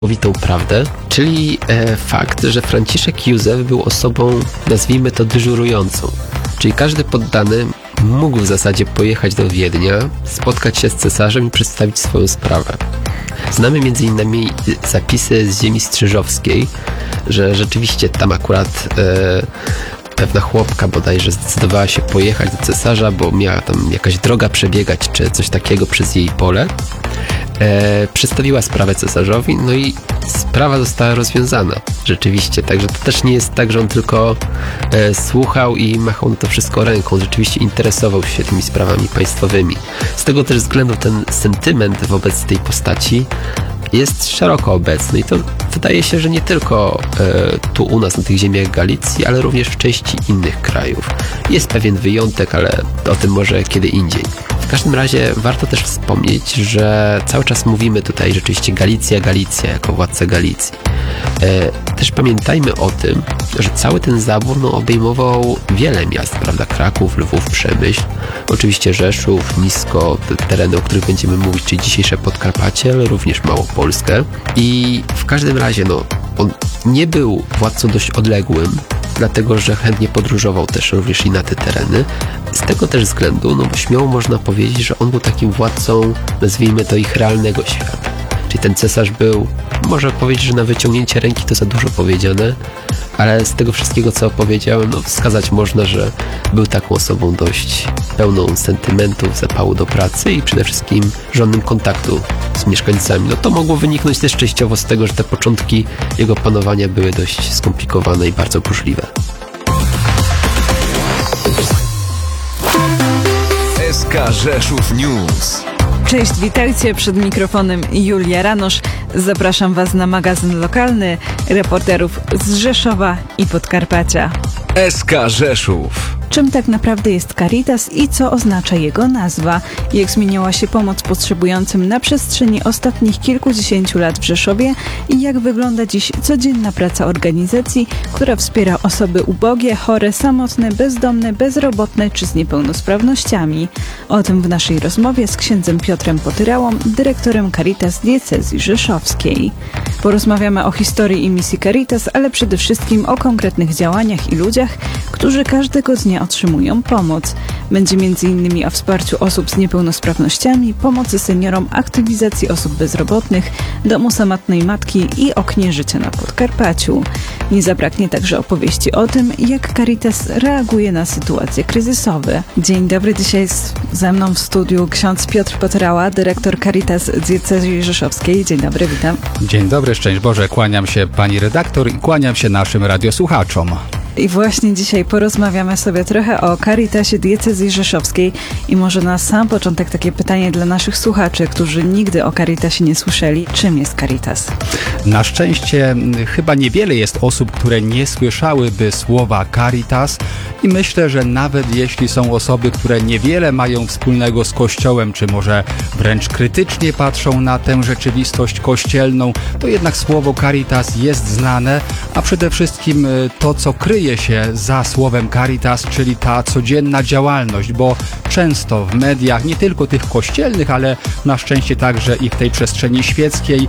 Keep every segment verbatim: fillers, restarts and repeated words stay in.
niesamowitą prawdę, czyli e, fakt, że Franciszek Józef był osobą, nazwijmy to, dyżurującą. Czyli każdy poddany mógł w zasadzie pojechać do Wiednia, spotkać się z cesarzem i przedstawić swoją sprawę. Znamy między innymi zapisy z ziemi strzyżowskiej, że rzeczywiście tam akurat e, pewna chłopka bodajże zdecydowała się pojechać do cesarza, bo miała tam jakaś droga przebiegać, czy coś takiego przez jej pole. E, przedstawiła sprawę cesarzowi, no i sprawa została rozwiązana. Rzeczywiście, także to też nie jest tak, że on tylko e, słuchał i machał na to wszystko ręką. Rzeczywiście interesował się tymi sprawami państwowymi. Z tego też względu ten sentyment wobec tej postaci jest szeroko obecny i to wydaje się, że nie tylko e, tu u nas na tych ziemiach Galicji, ale również w części innych krajów. Jest pewien wyjątek, ale o tym może kiedy indziej. W każdym razie warto też wspomnieć, że cały czas mówimy tutaj rzeczywiście Galicja, Galicja jako władca Galicji. E, też pamiętajmy o tym, że cały ten zabór no, obejmował wiele miast, prawda? Kraków, Lwów, Przemyśl, oczywiście Rzeszów, Nisko, te tereny, o których będziemy mówić, czyli dzisiejsze Podkarpacie, ale również Małopolskę. I w każdym razie no, on nie był władcą dość odległym, dlatego że chętnie podróżował też również i na te tereny. Z tego też względu, no bo śmiało można powiedzieć, że on był takim władcą, nazwijmy to, ich realnego świata. Czyli ten cesarz był, można powiedzieć, że na wyciągnięcie ręki to za dużo powiedziane, ale z tego wszystkiego, co opowiedziałem, no wskazać można, że był taką osobą dość pełną sentymentów, zapału do pracy i przede wszystkim żądnym kontaktu z mieszkańcami. No to mogło wyniknąć też częściowo z tego, że te początki jego panowania były dość skomplikowane i bardzo burzliwe. S K Rzeszów News. Cześć, witajcie, przed mikrofonem Julia Ranosz. Zapraszam Was na magazyn lokalny reporterów z Rzeszowa i Podkarpacia. S K Rzeszów. Czym tak naprawdę jest Caritas i co oznacza jego nazwa? Jak zmieniała się pomoc potrzebującym na przestrzeni ostatnich kilkudziesięciu lat w Rzeszowie i jak wygląda dziś codzienna praca organizacji, która wspiera osoby ubogie, chore, samotne, bezdomne, bezrobotne czy z niepełnosprawnościami? O tym w naszej rozmowie z księdzem Piotrem Potyrałą, dyrektorem Caritas Diecezji Rzeszowskiej. Porozmawiamy o historii i misji Caritas, ale przede wszystkim o konkretnych działaniach i ludziach, którzy każdego dnia otrzymują pomoc. Będzie między innymi o wsparciu osób z niepełnosprawnościami, pomocy seniorom, aktywizacji osób bezrobotnych, domu samotnej matki i oknie życia na Podkarpaciu. Nie zabraknie także opowieści o tym, jak Caritas reaguje na sytuacje kryzysowe. Dzień dobry, dzisiaj jest ze mną w studiu ksiądz Piotr Potyrała, dyrektor Caritas Diecezji Rzeszowskiej. Dzień dobry, witam. Dzień dobry, szczęść Boże, kłaniam się pani redaktor i kłaniam się naszym radiosłuchaczom. I właśnie dzisiaj porozmawiamy sobie trochę o Caritasie Diecezji Rzeszowskiej i może na sam początek takie pytanie dla naszych słuchaczy, którzy nigdy o Caritasie nie słyszeli. Czym jest Caritas? Na szczęście chyba niewiele jest osób, które nie słyszałyby słowa Caritas i myślę, że nawet jeśli są osoby, które niewiele mają wspólnego z Kościołem, czy może wręcz krytycznie patrzą na tę rzeczywistość kościelną, to jednak słowo Caritas jest znane, a przede wszystkim to, co kryje się za słowem Caritas, czyli ta codzienna działalność, bo często w mediach, nie tylko tych kościelnych, ale na szczęście także i w tej przestrzeni świeckiej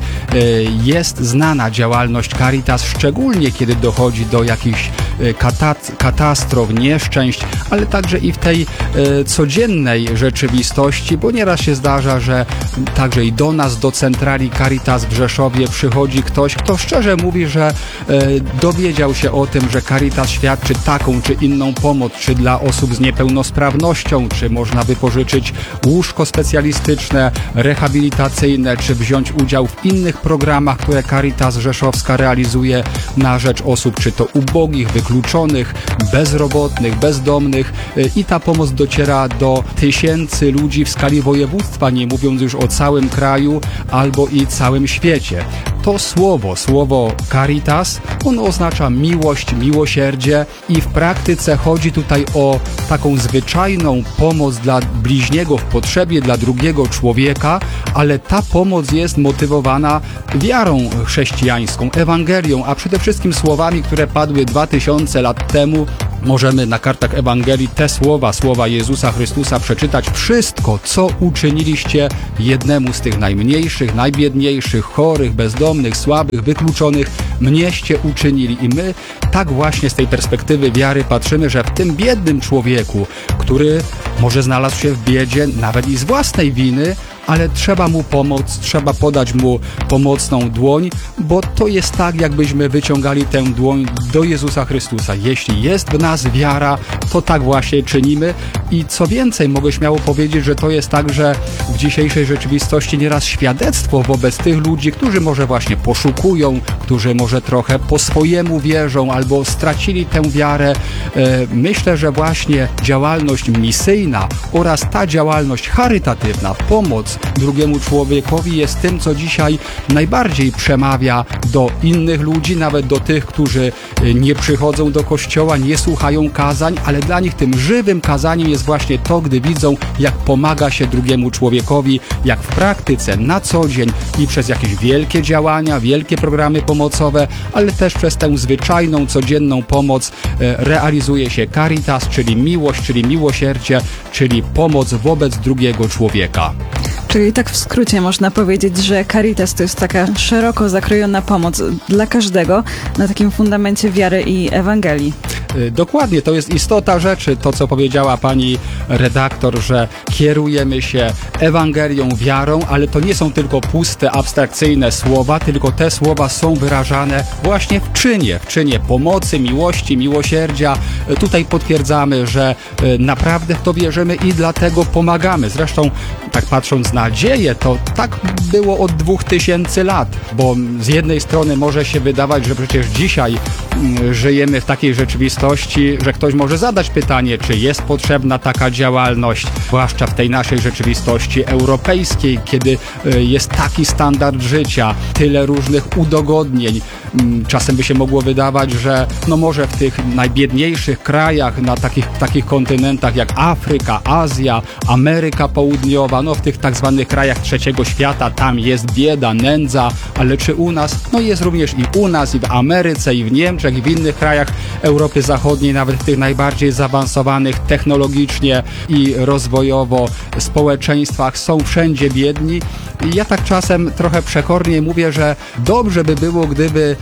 jest znana działalność Caritas, szczególnie kiedy dochodzi do jakichś katat- katastrof, nieszczęść, ale także i w tej codziennej rzeczywistości, bo nieraz się zdarza, że także i do nas, do centrali Caritas w Rzeszowie przychodzi ktoś, kto szczerze mówi, że dowiedział się o tym, że Caritas świadczy taką czy inną pomoc, czy dla osób z niepełnosprawnością, czy można wypożyczyć łóżko specjalistyczne, rehabilitacyjne, czy wziąć udział w innych programach, które Caritas Rzeszowska realizuje na rzecz osób, czy to ubogich, wykluczonych, bezrobotnych, bezdomnych i ta pomoc dociera do tysięcy ludzi w skali województwa, nie mówiąc już o całym kraju albo i całym świecie. To słowo, słowo Caritas, ono oznacza miłość, miłosierdzie i w praktyce chodzi tutaj o taką zwyczajną pomoc dla bliźniego w potrzebie, dla drugiego człowieka, ale ta pomoc jest motywowana wiarą chrześcijańską, Ewangelią, a przede wszystkim słowami, które padły dwa tysiące lat temu: możemy na kartach Ewangelii te słowa, słowa Jezusa Chrystusa przeczytać. Wszystko, co uczyniliście jednemu z tych najmniejszych, najbiedniejszych, chorych, bezdomnych, słabych, wykluczonych, mnieście uczynili. I my tak właśnie z tej perspektywy wiary patrzymy, że w tym biednym człowieku, który może znalazł się w biedzie nawet i z własnej winy, ale trzeba mu pomóc, trzeba podać mu pomocną dłoń, bo to jest tak, jakbyśmy wyciągali tę dłoń do Jezusa Chrystusa. Jeśli jest w nas wiara, to tak właśnie czynimy i co więcej, mogę śmiało powiedzieć, że to jest także w dzisiejszej rzeczywistości nieraz świadectwo wobec tych ludzi, którzy może właśnie poszukują, którzy może trochę po swojemu wierzą albo stracili tę wiarę. Myślę, że właśnie działalność misyjna oraz ta działalność charytatywna, pomoc drugiemu człowiekowi jest tym, co dzisiaj najbardziej przemawia do innych ludzi, nawet do tych, którzy nie przychodzą do kościoła, nie słuchają kazań, ale dla nich tym żywym kazaniem jest właśnie to, gdy widzą, jak pomaga się drugiemu człowiekowi, jak w praktyce, na co dzień i przez jakieś wielkie działania, wielkie programy pomocowe, ale też przez tę zwyczajną, codzienną pomoc realizuje się caritas, czyli miłość, czyli miłosierdzie, czyli pomoc wobec drugiego człowieka. Czyli tak w skrócie można powiedzieć, że Caritas to jest taka szeroko zakrojona pomoc dla każdego na takim fundamencie wiary i Ewangelii. Dokładnie, to jest istota rzeczy, to co powiedziała pani redaktor, że kierujemy się Ewangelią, wiarą, ale to nie są tylko puste, abstrakcyjne słowa, tylko te słowa są wyrażane właśnie w czynie, w czynie pomocy, miłości, miłosierdzia. Tutaj potwierdzamy, że naprawdę w to wierzymy i dlatego pomagamy. Zresztą, tak patrząc na dzieje, to tak było od dwóch tysięcy lat, bo z jednej strony może się wydawać, że przecież dzisiaj żyjemy w takiej rzeczywistości, że ktoś może zadać pytanie, czy jest potrzebna taka działalność, zwłaszcza w tej naszej rzeczywistości europejskiej, kiedy jest taki standard życia, tyle różnych udogodnień. Czasem by się mogło wydawać, że no może w tych najbiedniejszych krajach, na takich, takich kontynentach jak Afryka, Azja, Ameryka Południowa, no w tych tak zwanych krajach trzeciego świata, tam jest bieda, nędza, ale czy u nas? No jest również i u nas, i w Ameryce, i w Niemczech, i w innych krajach Europy Zachodniej, nawet w tych najbardziej zaawansowanych technologicznie i rozwojowo społeczeństwach są wszędzie biedni. I ja tak czasem trochę przekornie mówię, że dobrze by było, gdyby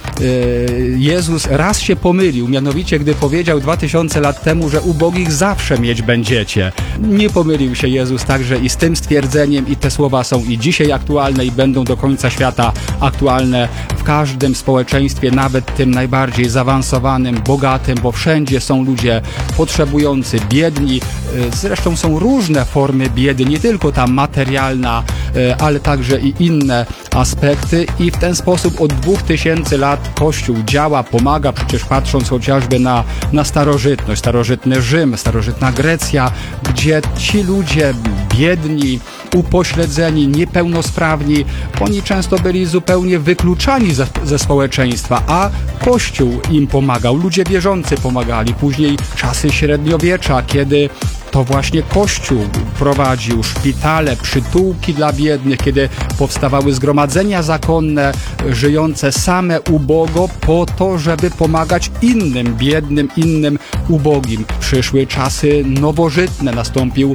Jezus raz się pomylił, mianowicie gdy powiedział dwa tysiące lat temu, że ubogich zawsze mieć będziecie. Nie pomylił się Jezus także i z tym stwierdzeniem i te słowa są i dzisiaj aktualne i będą do końca świata aktualne w każdym społeczeństwie, nawet tym najbardziej zaawansowanym, bogatym, bo wszędzie są ludzie potrzebujący, biedni. Zresztą są różne formy biedy, nie tylko ta materialna, ale także i inne aspekty i w ten sposób od dwóch tysięcy lat Kościół działa, pomaga, przecież patrząc chociażby na, na starożytność, starożytny Rzym, starożytna Grecja, gdzie ci ludzie biedni, upośledzeni, niepełnosprawni, oni często byli zupełnie wykluczani ze, ze społeczeństwa, a Kościół im pomagał, ludzie wierzący pomagali. Później czasy średniowiecza, kiedy to właśnie Kościół prowadził szpitale, przytułki dla biednych, kiedy powstawały zgromadzenia zakonne, żyjące same ubogo po to, żeby pomagać innym biednym, innym ubogim. Przyszły czasy nowożytne, nastąpił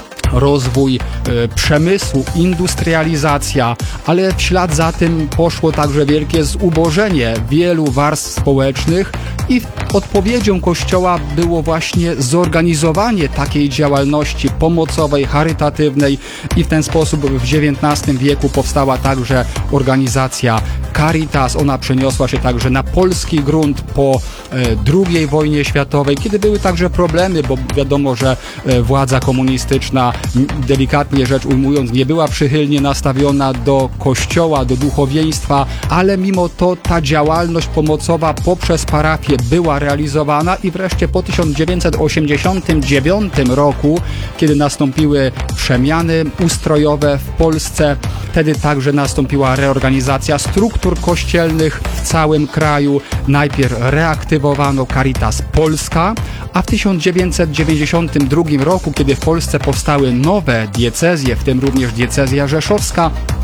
rozwój e, przemysłu, industrializacja, ale w ślad za tym poszło także wielkie zubożenie wielu warstw społecznych i odpowiedzią Kościoła było właśnie zorganizowanie takiej działalności pomocowej, charytatywnej i w ten sposób w dziewiętnastym wieku powstała także organizacja Caritas. Ona przeniosła się także na polski grunt po e, drugiej wojnie światowej, kiedy były także problemy, bo wiadomo, że e, władza komunistyczna, delikatnie rzecz ujmując, nie była przychylnie nastawiona do Kościoła, do duchowieństwa, ale mimo to ta działalność pomocowa poprzez parafię była realizowana i wreszcie po tysiąc dziewięćset osiemdziesiątym dziewiątym roku, kiedy nastąpiły przemiany ustrojowe w Polsce, wtedy także nastąpiła reorganizacja struktur kościelnych w całym kraju. Najpierw reaktywowano Caritas Polska, a w tysiąc dziewięćset dziewięćdziesiątym drugim roku, kiedy w Polsce powstały nowe diecezje, w tym również diecezja rzeszowska,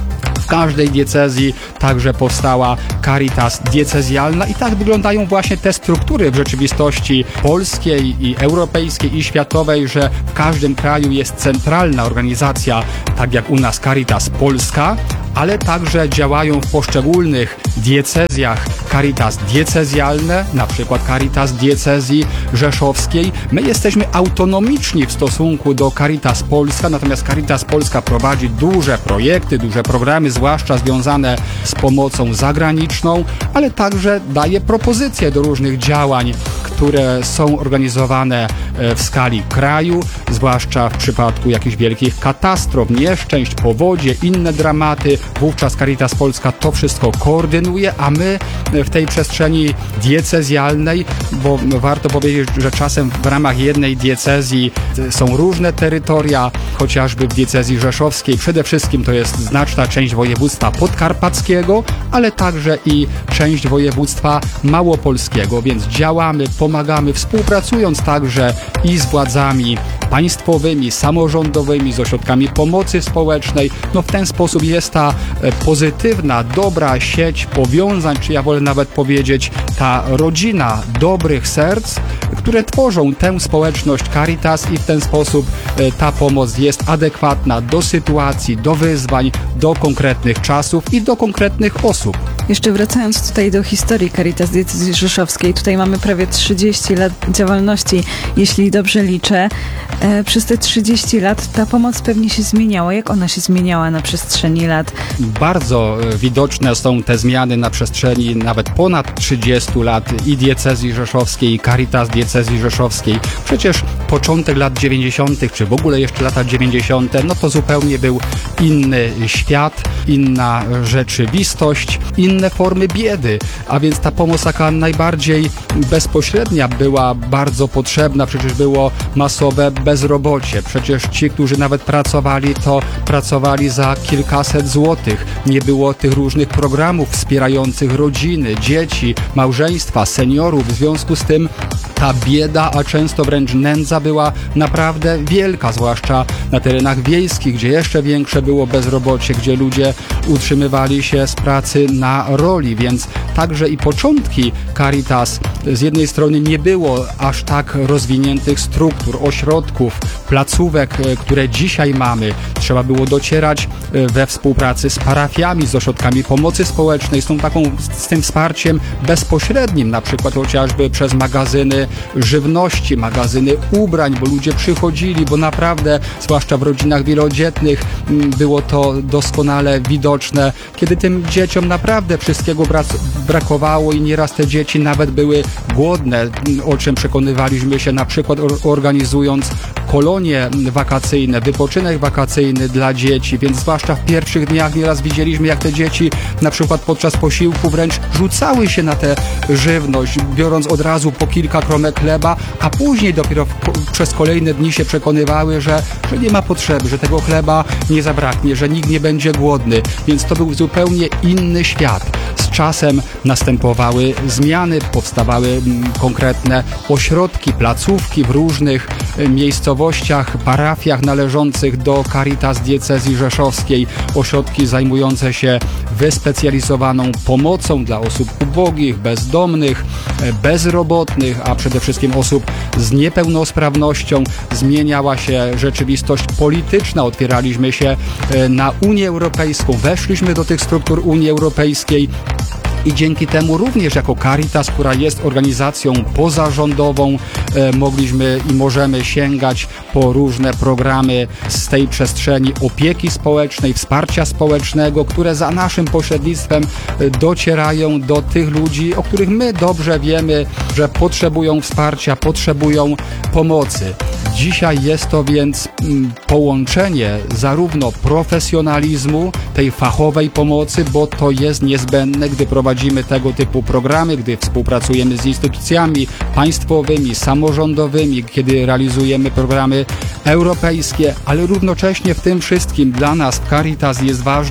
każdej diecezji także powstała Caritas diecezjalna i tak wyglądają właśnie te struktury w rzeczywistości polskiej i europejskiej i światowej, że w każdym kraju jest centralna organizacja, tak jak u nas Caritas Polska, ale także działają w poszczególnych diecezjach Caritas diecezjalne, na przykład Caritas diecezji rzeszowskiej. My jesteśmy autonomiczni w stosunku do Caritas Polska, natomiast Caritas Polska prowadzi duże projekty, duże programy, zwłaszcza związane z pomocą zagraniczną, ale także daje propozycje do różnych działań, które są organizowane w skali kraju, zwłaszcza w przypadku jakichś wielkich katastrof, nieszczęść, powodzie, inne dramaty. Wówczas Caritas Polska to wszystko koordynuje, a my w tej przestrzeni diecezjalnej, bo warto powiedzieć, że czasem w ramach jednej diecezji są różne terytoria, chociażby w diecezji rzeszowskiej przede wszystkim to jest znaczna część województwa podkarpackiego, ale także i część województwa małopolskiego, więc działamy, pomagamy, współpracując także i z władzami państwowymi, samorządowymi, z ośrodkami pomocy społecznej. No w ten sposób jest ta pozytywna, dobra sieć powiązań, czy ja wolę nawet powiedzieć, ta rodzina dobrych serc, które tworzą tę społeczność Caritas i w ten sposób ta pomoc jest adekwatna do sytuacji, do wyzwań, do konkretnych czasów i do konkretnych osób. Jeszcze wracając tutaj do historii Caritas diecezji rzeszowskiej, tutaj mamy prawie trzydzieści lat działalności, jeśli dobrze liczę. E, przez te trzydzieści lat ta pomoc pewnie się zmieniała. Jak ona się zmieniała na przestrzeni lat? Bardzo widoczne są te zmiany na przestrzeni nawet ponad trzydziestu lat i diecezji rzeszowskiej, i Caritas diecezji rzeszowskiej. Przecież początek lat dziewięćdziesiątych, czy w ogóle jeszcze lata dziewięćdziesiąte, no to zupełnie był inny świat, inna rzeczywistość, inne formy biedy, a więc ta pomoc taka najbardziej bezpośrednia była bardzo potrzebna. Przecież było masowe bezrobocie. Przecież ci, którzy nawet pracowali, to pracowali za kilkaset złotych. Nie było tych różnych programów wspierających rodziny, dzieci, małżeństwa, seniorów. W związku z tym ta bieda, a często wręcz nędza była naprawdę wielka, zwłaszcza na terenach wiejskich, gdzie jeszcze większe było bezrobocie, gdzie ludzie utrzymywali się z pracy na roli, więc także i początki Caritas z jednej strony nie było aż tak rozwiniętych struktur, ośrodków, placówek, które dzisiaj mamy. Trzeba było docierać we współpracy z parafiami, z ośrodkami pomocy społecznej, z, tą taką, z tym wsparciem bezpośrednim, na przykład chociażby przez magazyny żywności, magazyny ubrań, bo ludzie przychodzili, bo naprawdę, zwłaszcza w rodzinach wielodzietnych, było to doskonale widoczne, kiedy tym dzieciom naprawdę wszystkiego brakowało i nieraz te dzieci nawet były głodne, o czym przekonywaliśmy się na przykład organizując kolonie wakacyjne, wypoczynek wakacyjny dla dzieci, więc zwłaszcza w pierwszych dniach nieraz widzieliśmy, jak te dzieci na przykład podczas posiłku wręcz rzucały się na tę żywność, biorąc od razu po kilka kromek chleba, a później dopiero w, przez kolejne dni się przekonywały, że, że nie ma potrzeby, że tego chleba nie zabraknie, że nikt nie będzie głodny, więc to był zupełnie inny świat. Z czasem następowały zmiany, powstawały konkretne ośrodki, placówki w różnych miejscowościach, parafiach należących do Caritas diecezji rzeszowskiej, ośrodki zajmujące się wyspecjalizowaną pomocą dla osób ubogich, bezdomnych, bezrobotnych, a przede wszystkim osób z niepełnosprawnością. Zmieniała się rzeczywistość polityczna, otwieraliśmy się na Unię Europejską, weszliśmy do tych struktur Unii Europejskiej. I dzięki temu również jako Caritas, która jest organizacją pozarządową, e, mogliśmy i możemy sięgać po różne programy z tej przestrzeni opieki społecznej, wsparcia społecznego, które za naszym pośrednictwem e, docierają do tych ludzi, o których my dobrze wiemy, że potrzebują wsparcia, potrzebują pomocy. Dzisiaj jest to więc mm, połączenie zarówno profesjonalizmu, tej fachowej pomocy, bo to jest niezbędne, gdy prowadzimy tego typu programy, gdy współpracujemy z instytucjami państwowymi, samorządowymi, kiedy realizujemy programy europejskie, ale równocześnie w tym wszystkim dla nas w Caritas jest ważne,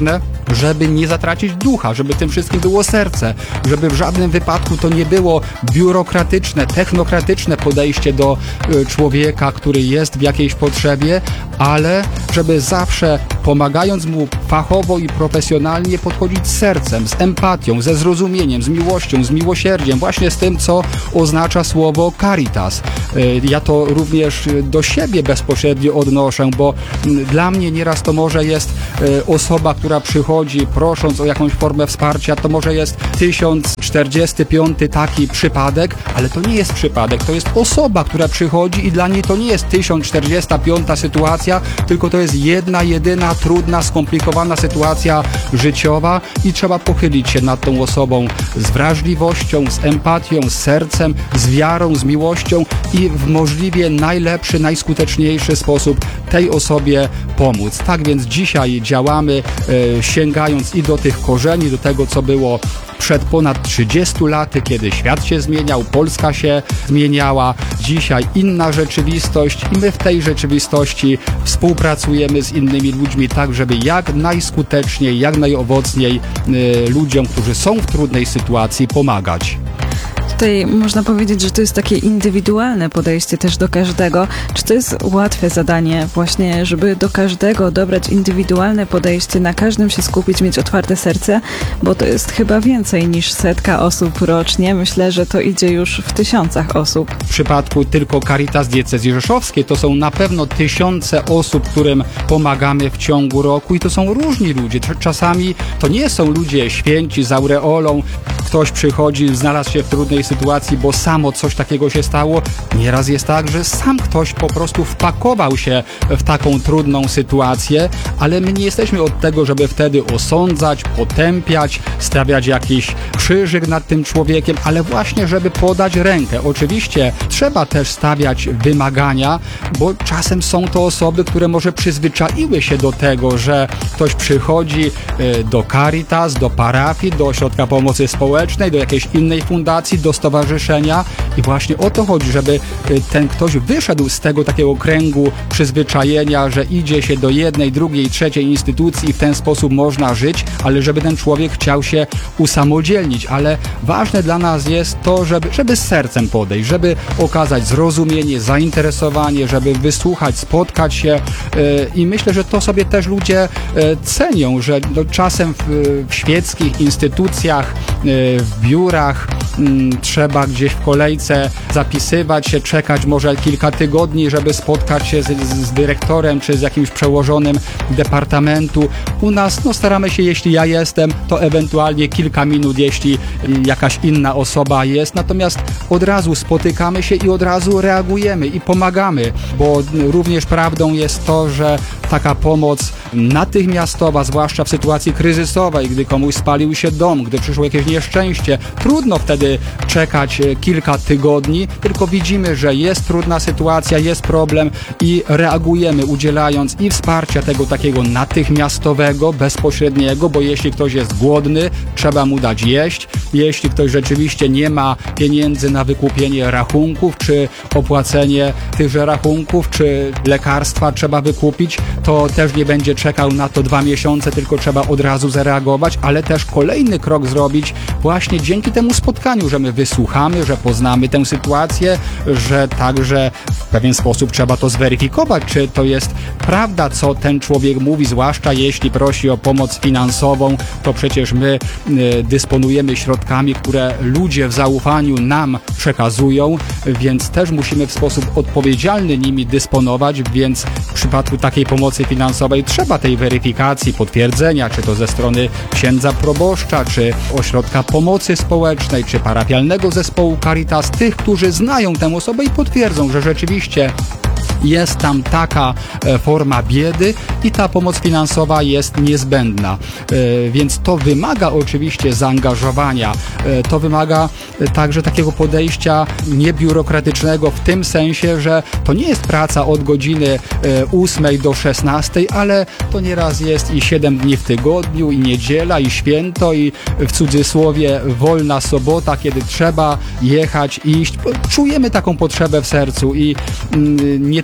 żeby nie zatracić ducha, żeby w tym wszystkim było serce, żeby w żadnym wypadku to nie było biurokratyczne, technokratyczne podejście do y, człowieka, który jest w jakiejś potrzebie, ale żeby zawsze pomagając mu fachowo i profesjonalnie podchodzić z sercem, z empatią, ze zrozumieniem, z miłością, z miłosierdziem, właśnie z tym, co oznacza słowo caritas. Y, ja to również do siebie bezpośrednio odnoszę, bo y, dla mnie nieraz to może jest y, osoba, która przychodzi prosząc o jakąś formę wsparcia, to może jest tysiąc czterdziesty piąty taki przypadek, ale to nie jest przypadek, to jest osoba, która przychodzi i dla niej to nie jest tysiąc czterdziesta piąta sytuacja, tylko to jest jedna, jedyna, trudna, skomplikowana sytuacja życiowa i trzeba pochylić się nad tą osobą z wrażliwością, z empatią, z sercem, z wiarą, z miłością i w możliwie najlepszy, najskuteczniejszy sposób tej osobie pomóc. Tak więc dzisiaj działamy, e, sięgając i do tych korzeni, do tego, co było przed ponad trzydziestu laty, kiedy świat się zmieniał, Polska się zmieniała. Dzisiaj inna rzeczywistość i my w tej rzeczywistości współpracujemy z innymi ludźmi tak, żeby jak najskuteczniej, jak najowocniej y, ludziom, którzy są w trudnej sytuacji, pomagać. Tutaj można powiedzieć, że to jest takie indywidualne podejście też do każdego. Czy to jest łatwe zadanie właśnie, żeby do każdego dobrać indywidualne podejście, na każdym się skupić, mieć otwarte serce? Bo to jest chyba więcej niż setka osób rocznie. Myślę, że to idzie już w tysiącach osób. W przypadku tylko Caritas Diecezji Rzeszowskiej to są na pewno tysiące osób, którym pomagamy w ciągu roku i to są różni ludzie. Czasami to nie są ludzie święci z aureolą. Ktoś przychodzi, znalazł się w trudnej sytuacji, bo samo coś takiego się stało. Nieraz jest tak, że sam ktoś po prostu wpakował się w taką trudną sytuację, ale my nie jesteśmy od tego, żeby wtedy osądzać, potępiać, stawiać jakiś krzyżyk nad tym człowiekiem, ale właśnie, żeby podać rękę. Oczywiście trzeba też stawiać wymagania, bo czasem są to osoby, które może przyzwyczaiły się do tego, że ktoś przychodzi do Caritas, do parafii, do ośrodka pomocy społecznej, do jakiejś innej fundacji, do stowarzyszenia i właśnie o to chodzi, żeby ten ktoś wyszedł z tego takiego kręgu przyzwyczajenia, że idzie się do jednej, drugiej, trzeciej instytucji i w ten sposób można żyć, ale żeby ten człowiek chciał się usamodzielnić, ale ważne dla nas jest to, żeby, żeby z sercem podejść, żeby okazać zrozumienie, zainteresowanie, żeby wysłuchać, spotkać się yy, i myślę, że to sobie też ludzie yy, cenią, że no, czasem w, w świeckich instytucjach, yy, w biurach yy, trzeba gdzieś w kolejce zapisywać się, czekać może kilka tygodni, żeby spotkać się z, z dyrektorem czy z jakimś przełożonym departamentu. U nas no, staramy się, jeśli ja jestem, to ewentualnie kilka minut, jeśli jakaś inna osoba jest, natomiast od razu spotykamy się i od razu reagujemy i pomagamy, bo również prawdą jest to, że taka pomoc natychmiastowa, zwłaszcza w sytuacji kryzysowej, gdy komuś spalił się dom, gdy przyszło jakieś nieszczęście, trudno wtedy czekać kilka tygodni, tylko widzimy, że jest trudna sytuacja, jest problem i reagujemy, udzielając i wsparcia tego takiego natychmiastowego, bezpośredniego, bo jeśli ktoś jest głodny, trzeba mu dać jeść. Jeśli ktoś rzeczywiście nie ma pieniędzy na wykupienie rachunków, czy opłacenie tychże rachunków, czy lekarstwa trzeba wykupić, to też nie będzie czekał na to dwa miesiące, tylko trzeba od razu zareagować, ale też kolejny krok zrobić właśnie dzięki temu spotkaniu, że my wysłuchamy, że poznamy tę sytuację, że także w pewien sposób trzeba to zweryfikować, czy to jest prawda, co ten człowiek mówi, zwłaszcza jeśli prosi o pomoc finansową, to przecież my y, dysponujemy środkami, które ludzie w zaufaniu nam przekazują, więc też musimy w sposób odpowiedzialny nimi dysponować, więc w przypadku takiej pomocy finansowej trzeba tej weryfikacji, potwierdzenia, czy to ze strony księdza proboszcza, czy ośrodka pomocy społecznej, czy parafialnego zespołu Caritas, tych, którzy znają tę osobę i potwierdzą, że rzeczywiście jest tam taka forma biedy i ta pomoc finansowa jest niezbędna. Więc to wymaga oczywiście zaangażowania. To wymaga także takiego podejścia niebiurokratycznego w tym sensie, że to nie jest praca od godziny ósmej do szesnastej, ale to nieraz jest i siedem dni w tygodniu, i niedziela, i święto, i w cudzysłowie wolna sobota, kiedy trzeba jechać, iść. Czujemy taką potrzebę w sercu i nie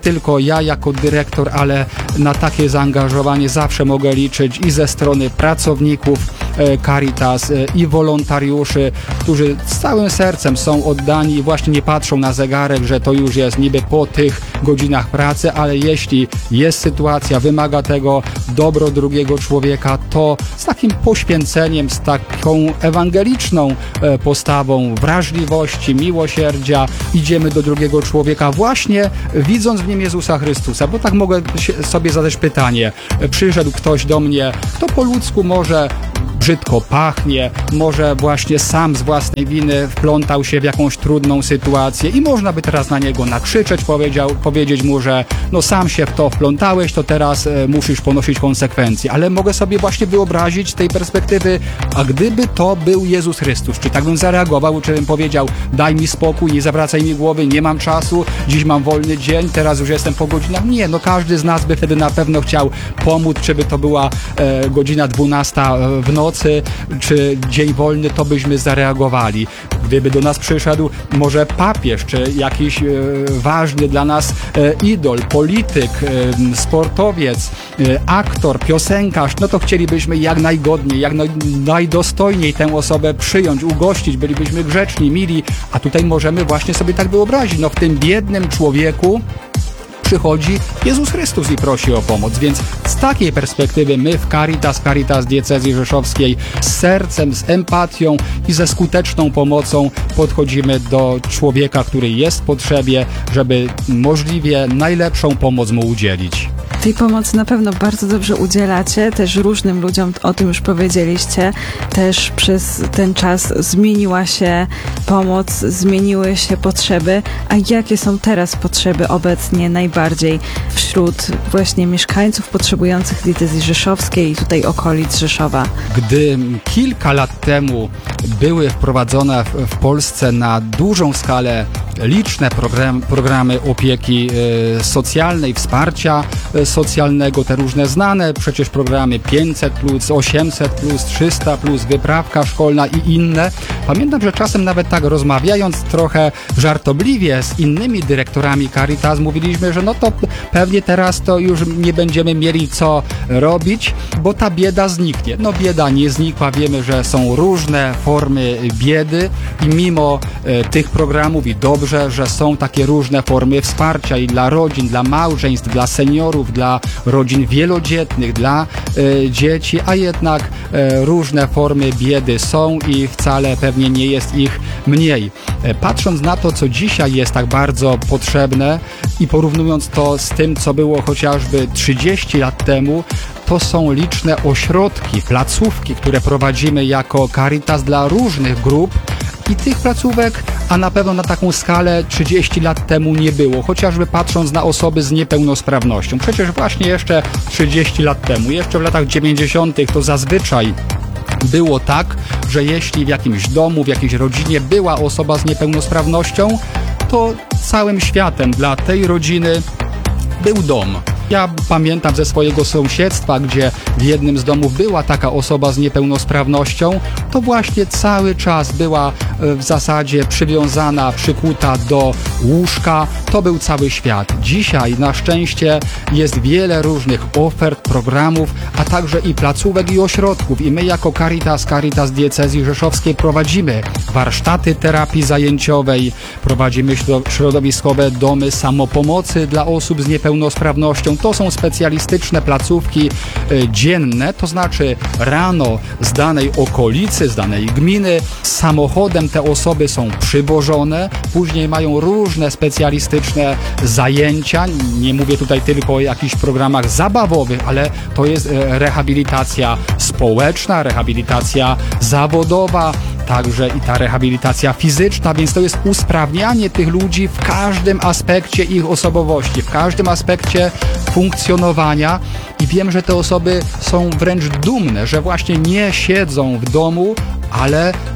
tylko ja jako dyrektor, ale na takie zaangażowanie zawsze mogę liczyć i ze strony pracowników Caritas i wolontariuszy, którzy z całym sercem są oddani i właśnie nie patrzą na zegarek, że to już jest niby po tych godzinach pracy, ale jeśli jest sytuacja, wymaga tego dobro drugiego człowieka, to z takim poświęceniem, z taką ewangeliczną postawą wrażliwości, miłosierdzia idziemy do drugiego człowieka właśnie widząc w nim Jezusa Chrystusa. Bo tak mogę sobie zadać pytanie. Przyszedł ktoś do mnie, kto po ludzku może brzydko pachnie, może właśnie sam z własnej winy wplątał się w jakąś trudną sytuację i można by teraz na niego nakrzyczeć, powiedział, powiedzieć mu, że no sam się w to wplątałeś, to teraz e, musisz ponosić konsekwencje. Ale mogę sobie właśnie wyobrazić z tej perspektywy, a gdyby to był Jezus Chrystus, czy tak bym zareagował, czy bym powiedział, daj mi spokój, nie zawracaj mi głowy, nie mam czasu, dziś mam wolny dzień, teraz już jestem po godzinach. Nie, no każdy z nas by wtedy na pewno chciał pomóc, czy by to była e, godzina dwunasta w nocy, czy dzień wolny, to byśmy zareagowali. Gdyby do nas przyszedł może papież, czy jakiś e, ważny dla nas e, idol, polityk, e, sportowiec, e, aktor, piosenkarz, no to chcielibyśmy jak najgodniej, jak naj, najdostojniej tę osobę przyjąć, ugościć, bylibyśmy grzeczni, mili, a tutaj możemy właśnie sobie tak wyobrazić, no w tym biednym człowieku przychodzi Jezus Chrystus i prosi o pomoc, więc z takiej perspektywy my w Caritas, Caritas Diecezji Rzeszowskiej z sercem, z empatią i ze skuteczną pomocą podchodzimy do człowieka, który jest w potrzebie, żeby możliwie najlepszą pomoc mu udzielić. Tej pomocy na pewno bardzo dobrze udzielacie, też różnym ludziom, o tym już powiedzieliście, też przez ten czas zmieniła się pomoc, zmieniły się potrzeby, a jakie są teraz potrzeby obecnie najbardziej wśród właśnie mieszkańców potrzebujących diecezji rzeszowskiej i tutaj okolic Rzeszowa? Gdy kilka lat temu były wprowadzone w, w Polsce na dużą skalę liczne program, programy opieki e, socjalnej, wsparcia e, socjalnego, te różne znane przecież programy pięćset plus, osiemset plus, trzysta plus, wyprawka szkolna i inne. Pamiętam, że czasem nawet tak rozmawiając trochę żartobliwie z innymi dyrektorami Caritas mówiliśmy, że no to pewnie teraz to już nie będziemy mieli co robić, bo ta bieda zniknie. No bieda nie znikła, wiemy, że są różne formy biedy i mimo e, tych programów i dobrze, że są takie różne formy wsparcia i dla rodzin, dla małżeństw, dla seniorów, dla rodzin wielodzietnych, dla e, dzieci, a jednak e, różne formy biedy są i wcale pewnie nie jest ich mniej. E, patrząc na to, co dzisiaj jest tak bardzo potrzebne i porównując to z tym, co było chociażby trzydzieści lat temu, to są liczne ośrodki, placówki, które prowadzimy jako Caritas dla różnych grup i tych placówek, a na pewno na taką skalę trzydzieści lat temu nie było, chociażby patrząc na osoby z niepełnosprawnością. Przecież właśnie jeszcze trzydzieści lat temu, jeszcze w latach dziewięćdziesiątych to zazwyczaj było tak, że jeśli w jakimś domu, w jakiejś rodzinie była osoba z niepełnosprawnością, to całym światem dla tej rodziny był dom. Ja pamiętam ze swojego sąsiedztwa, gdzie w jednym z domów była taka osoba z niepełnosprawnością, to właśnie cały czas była w zasadzie przywiązana, przykuta do łóżka. To był cały świat. Dzisiaj na szczęście jest wiele różnych ofert, programów, a także i placówek i ośrodków. I my jako Caritas, Caritas Diecezji Rzeszowskiej prowadzimy warsztaty terapii zajęciowej, prowadzimy środowiskowe domy samopomocy dla osób z niepełnosprawnością. To są specjalistyczne placówki y, dzienne, to znaczy rano z danej okolicy, z danej gminy, samochodem te osoby są przywożone, później mają różne specjalistyczne zajęcia, nie mówię tutaj tylko o jakichś programach zabawowych, ale to jest y, rehabilitacja społeczna, rehabilitacja zawodowa, także i ta rehabilitacja fizyczna, więc to jest usprawnianie tych ludzi w każdym aspekcie ich osobowości, w każdym aspekcie funkcjonowania i wiem, że te osoby są wręcz dumne, że właśnie nie siedzą w domu, ale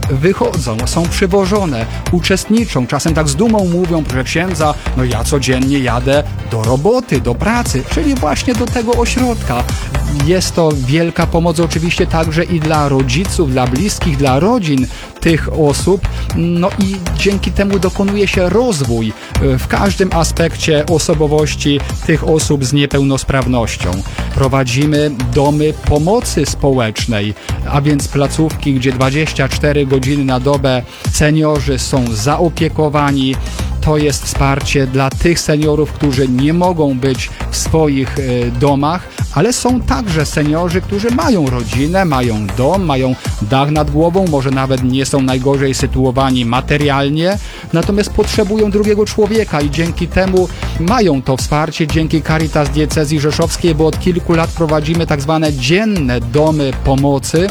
wychodzą, są przywożone, uczestniczą, czasem tak z dumą mówią, proszę księdza, no ja codziennie jadę do roboty, do pracy, czyli właśnie do tego ośrodka. Jest to wielka pomoc oczywiście także i dla rodziców, dla bliskich, dla rodzin tych osób, no i dzięki temu dokonuje się rozwój w każdym aspekcie osobowości tych osób z niepełnosprawnością. Prowadzimy domy pomocy społecznej, a więc placówki, gdzie dwadzieścia cztery godziny na dobę seniorzy są zaopiekowani. To jest wsparcie dla tych seniorów, którzy nie mogą być w swoich y, domach, ale są także seniorzy, którzy mają rodzinę, mają dom, mają dach nad głową, może nawet nie są najgorzej sytuowani materialnie, natomiast potrzebują drugiego człowieka i dzięki temu mają to wsparcie, dzięki Caritas Diecezji Rzeszowskiej, bo od kilku lat prowadzimy tak zwane dzienne domy pomocy,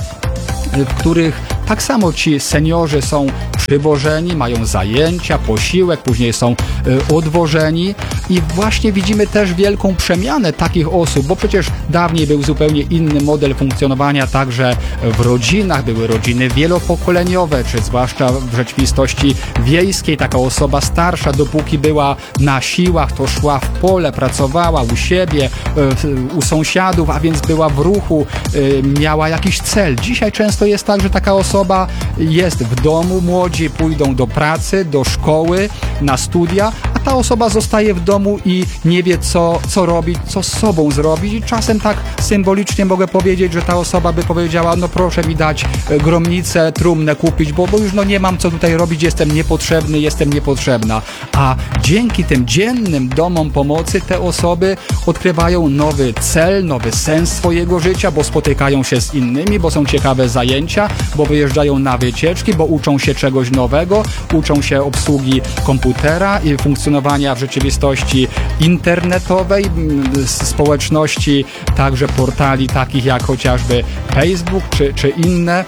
w których tak samo ci seniorzy są przywożeni, mają zajęcia, posiłek, później są y, odwożeni i właśnie widzimy też wielką przemianę takich osób, bo przecież dawniej był zupełnie inny model funkcjonowania także w rodzinach, były rodziny wielopokoleniowe, czy zwłaszcza w rzeczywistości wiejskiej taka osoba starsza, dopóki była na siłach, to szła w pole, pracowała u siebie, y, u sąsiadów, a więc była w ruchu, y, miała jakiś cel. Dzisiaj często jest tak, że taka osoba jest w domu, młodzi pójdą do pracy, do szkoły, na studia, a ta osoba zostaje w domu i nie wie co, co robić, co z sobą zrobić i czasem tak symbolicznie mogę powiedzieć, że ta osoba by powiedziała, no proszę mi dać gromnicę, trumnę kupić, bo, bo już no nie mam co tutaj robić, jestem niepotrzebny, jestem niepotrzebna. A dzięki tym dziennym domom pomocy te osoby odkrywają nowy cel, nowy sens swojego życia, bo spotykają się z innymi, bo są ciekawe zajęcia, bo wyjeżdżają na wycieczki, bo uczą się czegoś nowego, uczą się obsługi komputera i funkcjonowania w rzeczywistości internetowej, społeczności, także portali takich jak chociażby Facebook czy, czy inne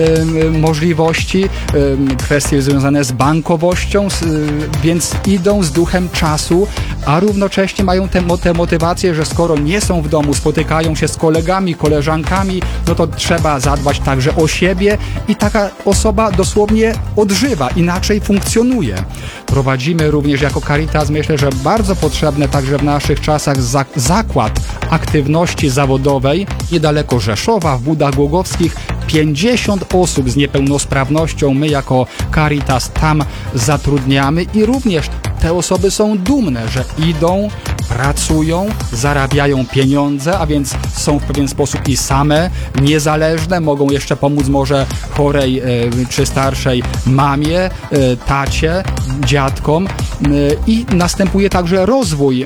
y, możliwości, y, kwestie związane z bankowością, y, więc idą z duchem czasu, a równocześnie mają tę te motywację, że skoro nie są w domu, spotykają się z kolegami, koleżankami, no to trzeba zadbać także o siebie i taka osoba dosłownie odżywa, inaczej funkcjonuje. Prowadzimy również jako Caritas, myślę, że bardzo potrzebne także w naszych czasach zakład aktywności zawodowej niedaleko Rzeszowa, w Budach Głogowskich. pięćdziesiąt osób z niepełnosprawnością my jako Caritas tam zatrudniamy i również te osoby są dumne, że idą, pracują, zarabiają pieniądze, a więc są w pewien sposób i same niezależne, mogą jeszcze pomóc może chorej czy starszej mamie, tacie, dziadkom i następuje także rozwój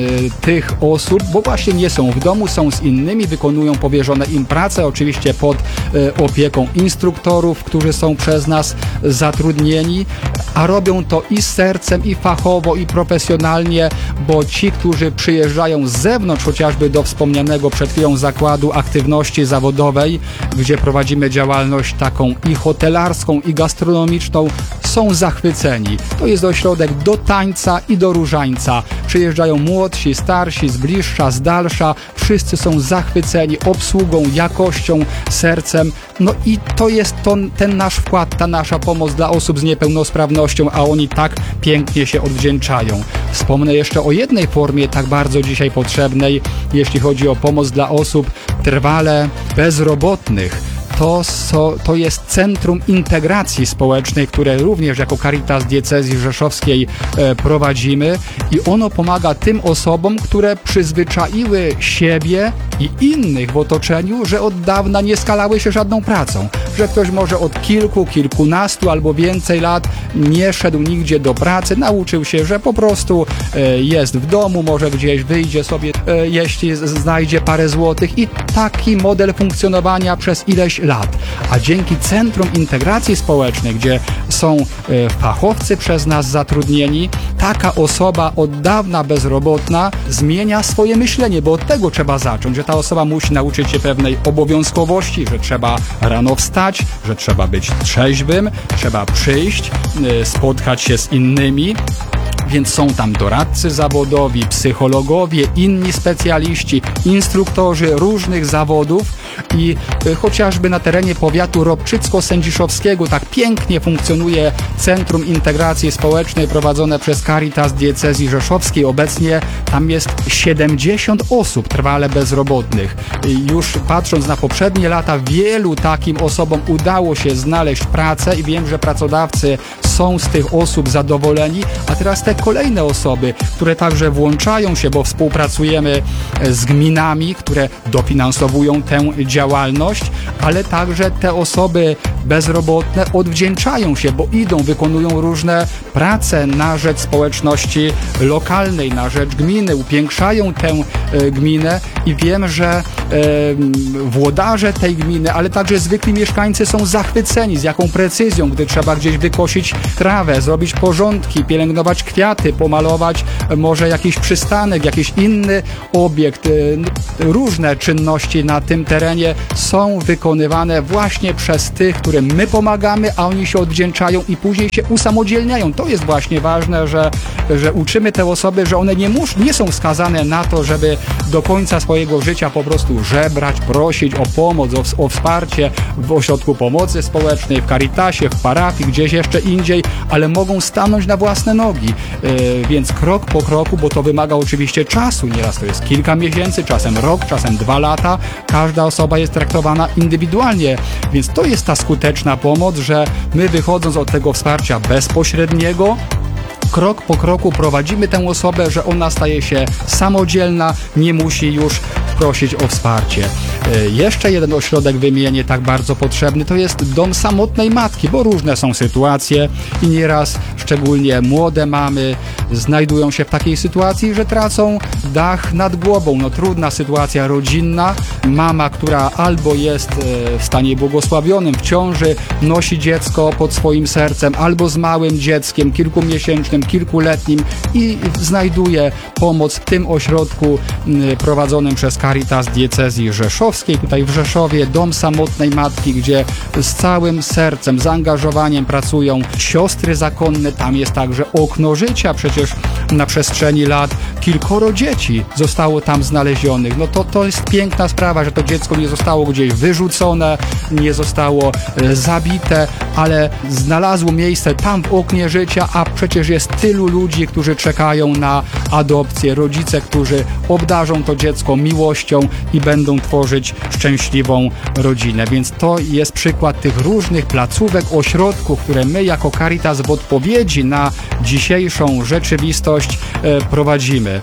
tych osób, bo właśnie nie są w domu, są z innymi, wykonują powierzone im prace, oczywiście pod opieką instruktorów, którzy są przez nas zatrudnieni, a robią to i z sercem, i fachowo, i profesjonalnie, bo ci, którzy przyjeżdżają z zewnątrz, chociażby do wspomnianego przed chwilą zakładu aktywności zawodowej, gdzie prowadzimy działalność taką i hotelarską, i gastronomiczną, są zachwyceni. To jest ośrodek do tańca i do różańca. Przyjeżdżają młodsi, starsi, z bliższa, z dalsza. Wszyscy są zachwyceni obsługą, jakością, sercem. No i to jest to, ten nasz wkład, ta nasza pomoc dla osób z niepełnosprawnością, a oni tak pięknie się odwdzięczają. Wspomnę jeszcze o jednej formie tak bardzo dzisiaj potrzebnej, jeśli chodzi o pomoc dla osób trwale bezrobotnych. To, so, to jest Centrum Integracji Społecznej, które również jako Caritas Diecezji Rzeszowskiej e, prowadzimy i ono pomaga tym osobom, które przyzwyczaiły siebie i innych w otoczeniu, że od dawna nie skalały się żadną pracą, że ktoś może od kilku, kilkunastu albo więcej lat nie szedł nigdzie do pracy, nauczył się, że po prostu e, jest w domu, może gdzieś wyjdzie sobie, e, jeśli znajdzie parę złotych i taki model funkcjonowania przez ileś lat. A dzięki Centrum Integracji Społecznej, gdzie są e, fachowcy przez nas zatrudnieni, taka osoba od dawna bezrobotna zmienia swoje myślenie, bo od tego trzeba zacząć, że ta osoba musi nauczyć się pewnej obowiązkowości, że trzeba rano wstać, że trzeba być trzeźwym, trzeba przyjść, e, spotkać się z innymi. Więc są tam doradcy zawodowi, psychologowie, inni specjaliści, instruktorzy różnych zawodów, i y, chociażby na terenie powiatu ropczycko-sędziszowskiego tak pięknie funkcjonuje Centrum Integracji Społecznej prowadzone przez Caritas Diecezji Rzeszowskiej. Obecnie tam jest siedemdziesiąt osób trwale bezrobotnych. I już patrząc na poprzednie lata, wielu takim osobom udało się znaleźć pracę i wiem, że pracodawcy są z tych osób zadowoleni, a teraz te kolejne osoby, które także włączają się, bo współpracujemy z gminami, które dofinansowują tę działalność, ale także te osoby bezrobotne odwdzięczają się, bo idą, wykonują różne prace na rzecz społeczności lokalnej, na rzecz gminy, upiększają tę e, gminę i wiem, że e, włodarze tej gminy, ale także zwykli mieszkańcy są zachwyceni, z jaką precyzją, gdy trzeba gdzieś wykosić trawę, zrobić porządki, pielęgnować kwiaty, pomalować może jakiś przystanek, jakiś inny obiekt. Różne czynności na tym terenie są wykonywane właśnie przez tych, którym my pomagamy, a oni się odwdzięczają i później się usamodzielniają. To jest właśnie ważne, że, że uczymy te osoby, że one nie, mus, nie są skazane na to, żeby do końca swojego życia po prostu żebrać, prosić o pomoc, o, o wsparcie w ośrodku pomocy społecznej, w Caritasie, w parafii, gdzieś jeszcze indziej, ale mogą stanąć na własne nogi. Yy, więc krok po kroku, bo to wymaga oczywiście czasu, nieraz to jest kilka miesięcy, czasem rok, czasem dwa lata. Każda osoba jest traktowana indywidualnie, więc to jest ta skuteczna pomoc, że my wychodząc od tego wsparcia bezpośredniego, krok po kroku prowadzimy tę osobę, że ona staje się samodzielna, nie musi już prosić o wsparcie. Jeszcze jeden ośrodek wymienię tak bardzo potrzebny, to jest dom samotnej matki, bo różne są sytuacje i nieraz szczególnie młode mamy znajdują się w takiej sytuacji, że tracą dach nad głową. No trudna sytuacja rodzinna. Mama, która albo jest w stanie błogosławionym, w ciąży, nosi dziecko pod swoim sercem, albo z małym dzieckiem, kilkumiesięcznym, kilkuletnim i znajduje pomoc w tym ośrodku prowadzonym przez Caritas Diecezji Rzeszowskiej, tutaj w Rzeszowie, dom samotnej matki, gdzie z całym sercem, zaangażowaniem pracują siostry zakonne, tam jest także okno życia, przecież na przestrzeni lat kilkoro dzieci zostało tam znalezionych. No to, to jest piękna sprawa, że to dziecko nie zostało gdzieś wyrzucone, nie zostało e, zabite, ale znalazło miejsce tam w oknie życia, a przecież jest tylu ludzi, którzy czekają na adopcję, rodzice, którzy obdarzą to dziecko miłością i będą tworzyć szczęśliwą rodzinę. Więc to jest przykład tych różnych placówek, ośrodków, które my jako Caritas w odpowiedzi na dzisiejszą rzeczywistość e, prowadzimy.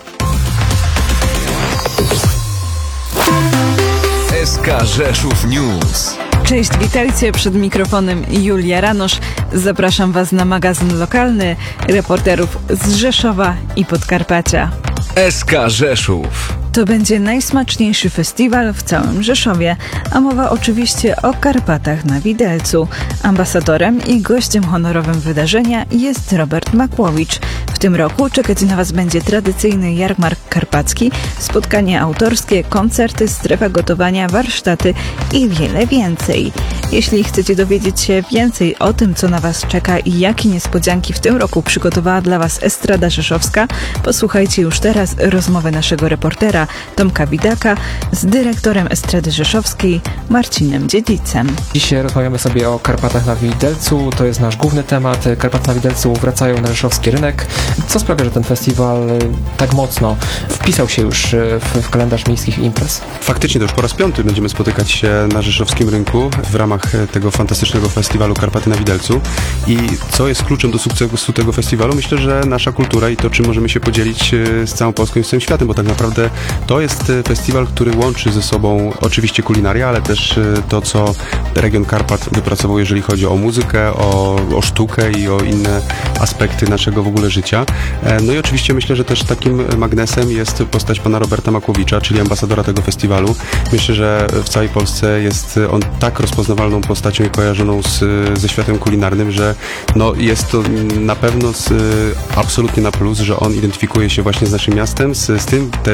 S K Rzeszów News. Cześć, witajcie, przed mikrofonem Julia Ranosz. Zapraszam Was na magazyn lokalny reporterów z Rzeszowa i Podkarpacia. S K Rzeszów. To będzie najsmaczniejszy festiwal w całym Rzeszowie, a mowa oczywiście o Karpatach na Widelcu. Ambasadorem i gościem honorowym wydarzenia jest Robert Makłowicz. W tym roku czekać na Was będzie tradycyjny jarmark karpacki, spotkania autorskie, koncerty, strefa gotowania, warsztaty i wiele więcej. Jeśli chcecie dowiedzieć się więcej o tym, co na Was czeka i jakie niespodzianki w tym roku przygotowała dla Was Estrada Rzeszowska, posłuchajcie już teraz rozmowy naszego reportera Tomka Widaka z dyrektorem Estrady Rzeszowskiej Marcinem Dziedzicem. Dzisiaj rozmawiamy sobie o Karpatach na Widelcu, to jest nasz główny temat. Karpaty na Widelcu wracają na rzeszowski rynek. Co sprawia, że ten festiwal tak mocno wpisał się już w, w kalendarz miejskich imprez? Faktycznie to już po raz piąty będziemy spotykać się na rzeszowskim rynku w ramach tego fantastycznego festiwalu Karpaty na Widelcu. I co jest kluczem do sukcesu tego festiwalu? Myślę, że nasza kultura i to, czym możemy się podzielić z całą Polską i z całym światem, bo tak naprawdę to jest festiwal, który łączy ze sobą oczywiście kulinaria, ale też to, co region Karpat wypracował, jeżeli chodzi o muzykę, o, o sztukę i o inne aspekty naszego w ogóle życia. No i oczywiście myślę, że też takim magnesem jest postać pana Roberta Makłowicza, czyli ambasadora tego festiwalu. Myślę, że w całej Polsce jest on tak rozpoznawalną postacią i kojarzoną z, ze światem kulinarnym, że no jest to na pewno z, absolutnie na plus, że on identyfikuje się właśnie z naszym miastem, z, z tym te, też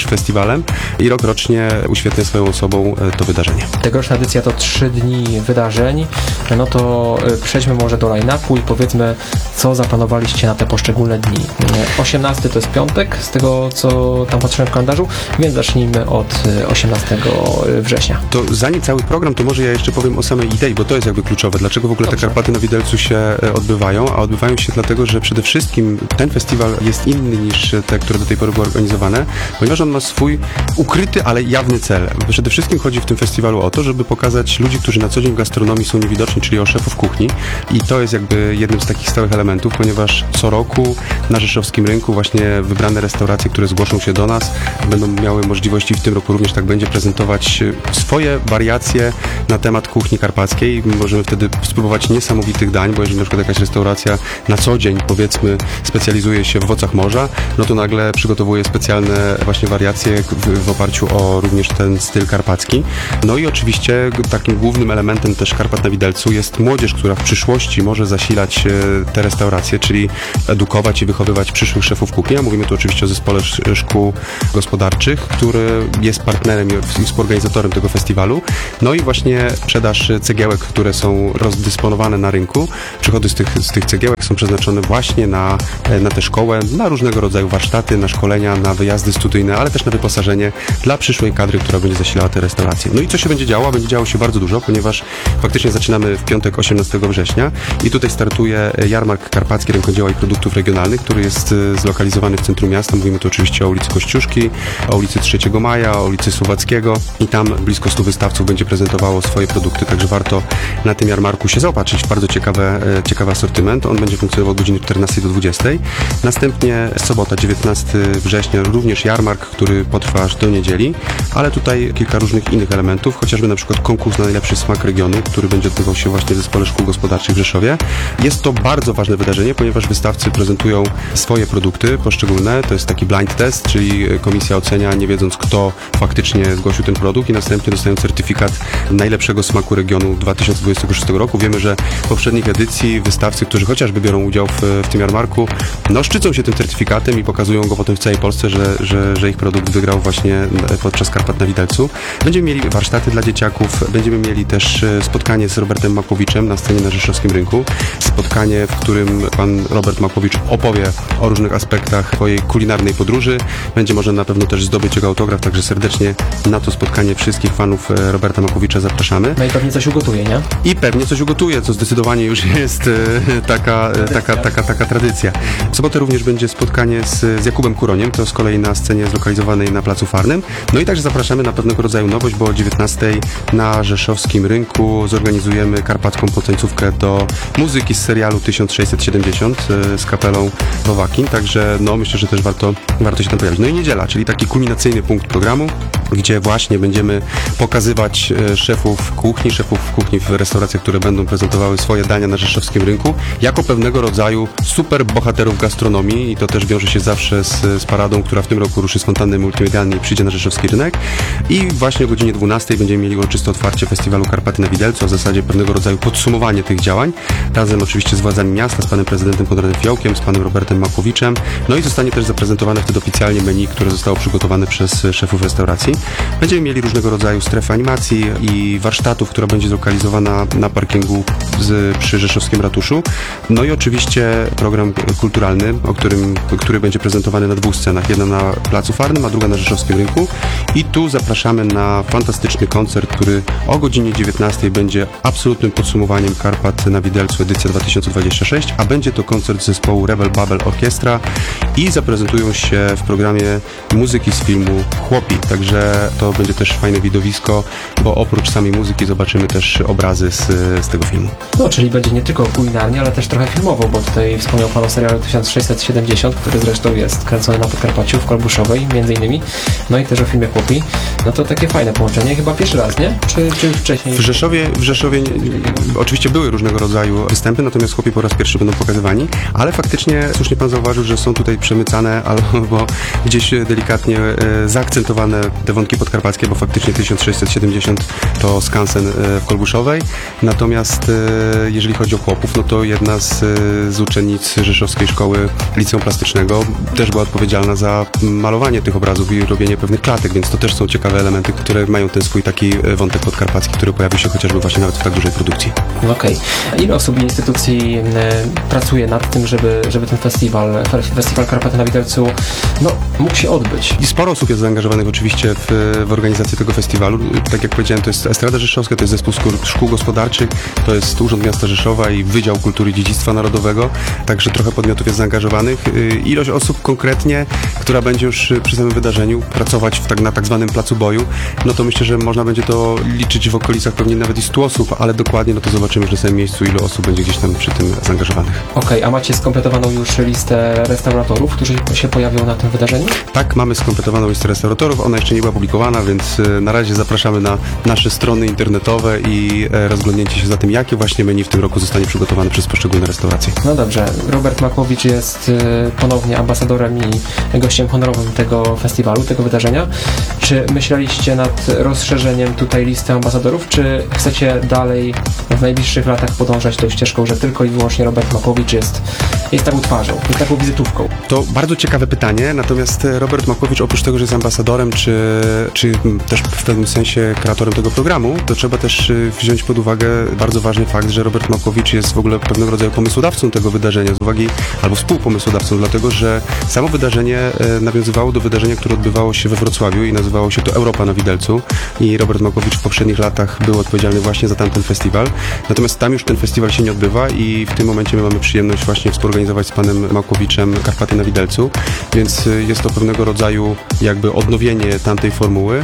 festiwalem i rok rocznie uświetnia swoją osobą to wydarzenie. Tegoroczna edycja to trzy dni wydarzeń. No to przejdźmy może do line-upu i powiedzmy, co zaplanowaliście na te poszczególne dni. osiemnasty to jest piątek, z tego co tam patrzyłem w kalendarzu, więc zacznijmy od osiemnastego września. To zanim cały program, to może ja jeszcze powiem o samej idei, bo to jest jakby kluczowe. Dlaczego w ogóle Dobrze. te Karpaty na Widelcu się odbywają? A odbywają się dlatego, że przede wszystkim ten festiwal jest inny niż te, które do tej pory były organizowane, ponieważ on ma swój ukryty, ale jawny cel. Przede wszystkim chodzi w tym festiwalu o to, żeby pokazać ludzi, którzy na co dzień w gastronomii są niewidoczni, czyli o szefów kuchni. I to jest jakby jednym z takich stałych elementów, ponieważ co roku na rzeszowskim rynku właśnie wybrane restauracje, które zgłoszą się do nas, będą miały możliwości, w tym roku również tak będzie, prezentować swoje wariacje na temat kuchni karpackiej. Możemy wtedy spróbować niesamowitych dań, bo jeżeli na przykład jakaś restauracja na co dzień, powiedzmy, specjalizuje się w owocach morza, no to nagle przygotowuje specjalne właśnie wariacje w, w oparciu o również ten styl karpacki. No i oczywiście takim głównym elementem też Karpat na Widelcu jest młodzież, która w przyszłości może zasilać te restauracje, czyli edukować i wychowywać przyszłych szefów kuchni. A mówimy tu oczywiście o zespole szkół gospodarczych, który jest partnerem i współorganizatorem tego festiwalu. No i właśnie sprzedaż cegiełek, które są rozdysponowane na rynku. Przychody z tych, z tych cegiełek są przeznaczone właśnie na, na tę szkołę, na różnego rodzaju warsztaty, na szkolenia, na wyjazdy studyjne, ale też na wyposażenie dla przyszłej kadry, która będzie zasilała te restauracje. No i co się będzie działo? Będzie działo się bardzo dużo, ponieważ faktycznie zaczynamy w piątek osiemnastego września i tutaj startuje jarmark karpacki rękodzieła i produktów regionalnych, który jest zlokalizowany w centrum miasta. Mówimy tu oczywiście o ulicy Kościuszki, o ulicy trzeciego maja, o ulicy Słowackiego i tam blisko stu wystawców będzie prezentowało swoje produkty, także warto na tym jarmarku się zaopatrzyć w bardzo ciekawe, ciekawy asortyment. On będzie funkcjonował od godziny czternastej do dwudziestej. Następnie sobota, dziewiętnastego września, również jarmark, który potrwa aż do niedzieli, ale tutaj kilka różnych innych elementów, chociażby na przykład konkurs na najlepszy smak regionu, który będzie odbywał się właśnie w Zespole Szkół Gospodarczych w Rzeszowie. Jest to bardzo ważne wydarzenie, ponieważ wystawcy prezentują swoje produkty poszczególne. To jest taki blind test, czyli komisja ocenia, nie wiedząc kto faktycznie zgłosił ten produkt i następnie dostają certyfikat najlepszego smaku regionu dwa tysiące dwudziestego szóstego roku. Wiemy, że w poprzednich edycji wystawcy, którzy chociażby biorą udział w, w tym jarmarku, no szczycą się tym certyfikatem i pokazują go potem w całej Polsce, że, że, że ich produkt wygrał właśnie podczas Karpat na Widelcu. Będziemy mieli warsztaty dla dzieciaków, będziemy mieli też spotkanie z Robertem Makłowiczem na scenie na Rzeszowskim Rynku. Spotkanie, w którym pan Robert Makłowicz opowie o różnych aspektach swojej kulinarnej podróży. Będzie można na pewno też zdobyć jego autograf, także serdecznie na to spotkanie wszystkich fanów Roberta Makłowicza zapraszamy. No i pewnie coś ugotuje, nie? I pewnie coś ugotuje, co zdecydowanie już jest e, taka, e, taka, taka, taka tradycja. W sobotę również będzie spotkanie z, z Jakubem Kuroniem, to z kolei na scenie zlokalizowanej na Placu Farnym. No i także zapraszamy na pewnego rodzaju nowość, bo o dziewiętnastej na Rzeszowskim Rynku zorganizujemy karpacką potańcówkę do muzyki z serialu tysiąc sześćset siedemdziesiąt e, z kapelą Wowakin, także no myślę, że też warto, warto się tam pojawić. No i niedziela, czyli taki kulminacyjny punkt programu, gdzie właśnie będziemy pokazywać e, szefów kuchni, szefów kuchni w restauracjach, które będą prezentowały swoje dania na Rzeszowskim Rynku, jako pewnego rodzaju super bohaterów gastronomii i to też wiąże się zawsze z, z paradą, która w tym roku ruszy z fontanny multimedialnej i przyjdzie na Rzeszowski Rynek. I właśnie o godzinie dwunastej będziemy mieli uroczyste otwarcie festiwalu Karpaty na Widelcu, a w zasadzie pewnego rodzaju podsumowanie tych działań, razem oczywiście z władzami miasta, z panem prezydentem Konradem Fiołkiem, z panem Robertem Makłowiczem. No i zostanie też zaprezentowane wtedy oficjalnie menu, które zostało przygotowane przez szefów restauracji. Będziemy mieli różnego rodzaju strefę animacji i warsztatów, która będzie zlokalizowana na parkingu z, przy Rzeszowskim Ratuszu. No i oczywiście program kulturalny, o którym, który będzie prezentowany na dwóch scenach. Jedna na Placu Farnym, a druga na Rzeszowskim Rynku. I tu zapraszamy na fantastyczny koncert, który o godzinie dziewiętnastej będzie absolutnym podsumowaniem Karpat na Widelcu edycja dwa tysiące dwudziesty szósty, a będzie to koncert zespołu Rebel Babel Orkiestra i zaprezentują się w programie muzyki z filmu Chłopi. Także to będzie też fajne widowisko, bo oprócz samej muzyki zobaczymy też obrazy z, z tego filmu. No, czyli będzie nie tylko kulinarnie, ale też trochę filmowo, bo tutaj wspomniał pan o serialu tysiąc sześćset siedemdziesiąt, który zresztą jest kręcony na Podkarpaciu, w Kolbuszowej między innymi, no i też o filmie Chłopi. No to takie fajne połączenie, chyba pierwszy raz, nie? Czy, czy już wcześniej? W Rzeszowie, w Rzeszowie oczywiście były różnego rodzaju występy, natomiast Chłopi po raz pierwszy będą pokazywani, ale faktycznie słusznie pan zauważył, że są tutaj przemycane albo gdzieś delikatnie e, zaakcentowane te wątki podkarpackie, bo faktycznie tysiąc sześćset siedemdziesiąt to skansen e, w Kolbuszowej, natomiast e, jeżeli chodzi o Chłopów, no to jedna z, z uczennic Rzeszowskiej Szkoły Liceum Plastycznego też była odpowiedzialna za malowanie tych obrazów i robienie pewnych klatek, więc to też są ciekawe elementy, które mają ten swój taki wątek podkarpacki, który pojawił się chociażby właśnie nawet w tak dużej produkcji. Okej. Okay. Ile osób i instytucji y, pracuje nad tym, żeby, żeby ten festiwal, Festiwal Karpaty na Widelcu, no, mógł się odbyć? I sporo osób jest zaangażowanych oczywiście w, w organizację tego festiwalu. Tak jak powiedziałem, to jest Estrada Rzeszowska, to jest Zespół Szkół Gospodarczych, to jest Urząd Miasta Rzeszowa i Wydział Kultury i Dziedzictwa Narodowego, także trochę podmiotów jest zaangażowanych. Ilość osób konkretnie, która będzie już przy samym wydarzeniu pracować w tak, na tak zwanym placu boju, no to myślę, że można będzie to liczyć w okolicach pewnie nawet i stu osób, ale dokładnie no to zobaczymy już na samym miejscu, ile osób będzie gdzieś tam przy tym zaangażowanych. Okej, okay, a macie skompletowaną już listę restauratorów, którzy się pojawią na tym wydarzeniu? Tak, mamy skompletowaną listę restauratorów, ona jeszcze nie była publikowana, więc na razie zapraszamy na nasze strony internetowe i rozglądnięcie się za tym, jakie właśnie menu w tym roku zostanie przygotowane przez poszczególne restauracje. No dobrze, Robert Makłowicz jest ponownie ambasadorem i gościem honorowym tego festiwalu, tego wydarzenia. Czy myśleliście nad rozszerzeniem tutaj listy ambasadorów, czy chcecie dalej w najbliższych latach podążać tą ścieżką, że tylko i wyłącznie Robert Makłowicz jest, jest taką twarzą, jest taką wizytówką? To bardzo ciekawe pytanie, natomiast Robert Makłowicz oprócz tego, że jest ambasadorem, czy, czy też w pewnym sensie kreatorem tego programu, to trzeba też wziąć pod uwagę bardzo ważny fakt, że Robert Makłowicz jest w ogóle pewnego rodzaju pomysłodawcą tego wydarzenia z uwagi, albo współpomysłodawcą, dlatego że samo wydarzenie nawiązywało do wydarzenia, które odbywało się we Wrocławiu i nazywało się to Europa na Widelcu i Robert Makłowicz w poprzednich latach był odpowiedzialny właśnie za tamten festiwal. Natomiast tam już ten festiwal się nie odbywa i w tym momencie my mamy przyjemność właśnie współorganizować z panem Makłowiczem Karpaty na Widelcu, więc jest to pewnego rodzaju jakby odnowienie tamtej formuły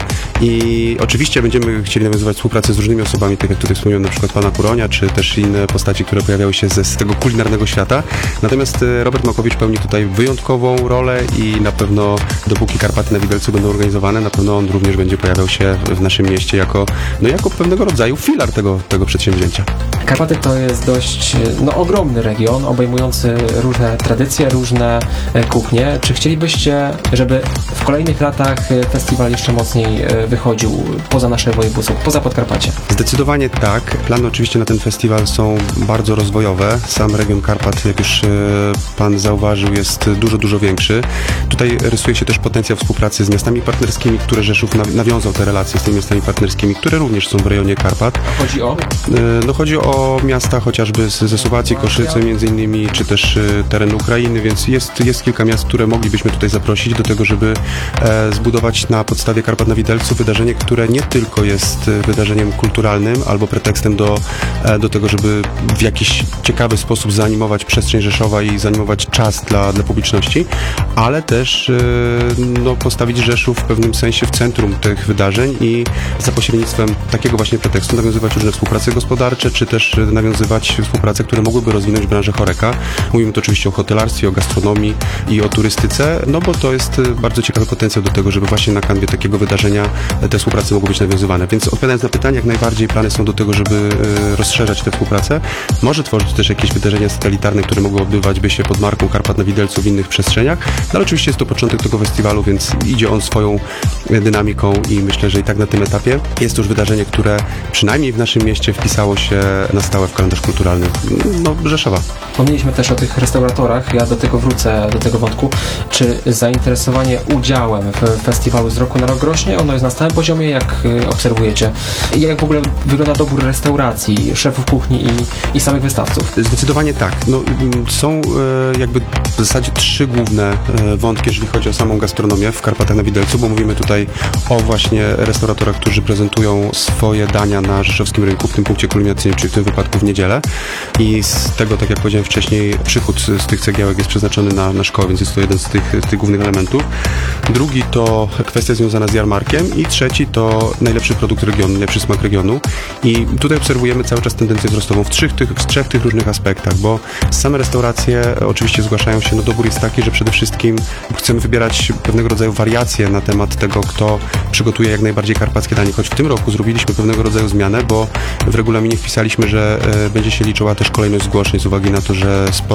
i oczywiście będziemy chcieli nawiązywać współpracę z różnymi osobami, tak jak tutaj wspomniałem, na przykład pana Kuronia, czy też inne postaci, które pojawiały się ze, z tego kulinarnego świata. Natomiast Robert Makłowicz pełni tutaj wyjątkową rolę i na pewno dopóki Karpaty na Widelcu będą organizowane, na pewno on również będzie pojawiał się w naszym mieście jako, no jako pewnego rodzaju filar tego, tego przedsięwzięcia. Karpaty to jest dość no, ogromny region, obejmujący różne tradycje, różne kuchnie. Czy chcielibyście, żeby w kolejnych latach festiwal jeszcze mocniej wychodził poza nasze województwo, poza Podkarpacie? Zdecydowanie tak. Plany oczywiście na ten festiwal są bardzo rozwojowe. Sam region Karpat, jak już pan zauważył, jest dużo, dużo większy. Tutaj rysuje się też potencjał współpracy z miastami partnerskimi, które Rzeszów nawiązał te relacje z tymi miastami partnerskimi, które również są w rejonie Karpat. Chodzi o? No chodzi o miasta chociażby z, ze Słowacji, Koszyce między innymi, czy też tereny Ukrainy, więc jest, jest kilka miast, które moglibyśmy tutaj zaprosić do tego, żeby e, zbudować na podstawie Karpat na Widelcu wydarzenie, które nie tylko jest wydarzeniem kulturalnym albo pretekstem do, e, do tego, żeby w jakiś ciekawy sposób zaanimować przestrzeń Rzeszowa i zaanimować czas dla, dla publiczności, ale też e, no, postawić Rzeszów w pewnym sensie w centrum tych wydarzeń i za pośrednictwem takiego właśnie pretekstu nawiązywać różne współprace gospodarcze, czy też nawiązywać współprace, które mogłyby rozwinąć branżę choreka. Mówimy tu oczywiście o hotelarstwie, o gastronomii i o turystyce, no bo to jest bardzo ciekawy potencjał do tego, żeby właśnie na kanwie takiego wydarzenia te współprace mogły być nawiązywane. Więc odpowiadając na pytanie, jak najbardziej plany są do tego, żeby rozszerzać tę współpracę. Może tworzyć też jakieś wydarzenia satelitarne, które mogą odbywać by się pod marką Karpat na Widelcu w innych przestrzeniach, no ale oczywiście jest to początek tego festiwalu, więc idzie on swoją dynamiką i myślę, że i tak na tym etapie jest to już wydarzenie, które przynajmniej w naszym mieście wpisało się na stałe w kalendarz kulturalny no, Rzeszowa. Wspomnieliśmy też o tych restauratorach, ja do tego wrócę, do tego wątku. Czy zainteresowanie udziałem w festiwalu z roku na rok rośnie? Ono jest na stałym poziomie, jak obserwujecie? Jak w ogóle wygląda dobór restauracji, szefów kuchni i, i samych wystawców? Zdecydowanie tak. No, są e, jakby w zasadzie trzy główne e, wątki, jeżeli chodzi o samą gastronomię w Karpatach na Widelcu, bo mówimy tutaj o właśnie restauratorach, którzy prezentują swoje dania na rzeszowskim rynku, w tym punkcie kulminacyjnym, czyli w tym wypadku w niedzielę. I z tego, tak jak powiedziałem wcześniej, przychód z, z tych cegiełek jest przeznaczony na, na szkołę, więc jest to jeden z tych, z tych głównych elementów. Drugi to kwestia związana z jarmarkiem i trzeci to najlepszy produkt regionu, najlepszy smak regionu. I tutaj obserwujemy cały czas tendencję wzrostową w trzech tych, w trzech tych różnych aspektach, bo same restauracje oczywiście zgłaszają się, no dobór jest taki, że przede wszystkim chcemy wybierać pewnego rodzaju wariacje na temat tego, kto przygotuje jak najbardziej karpackie danie, choć w tym roku zrobiliśmy pewnego rodzaju zmianę, bo w regulaminie wpisaliśmy, że e, będzie się liczyła też kolejność zgłoszeń z uwagi na to, że sporo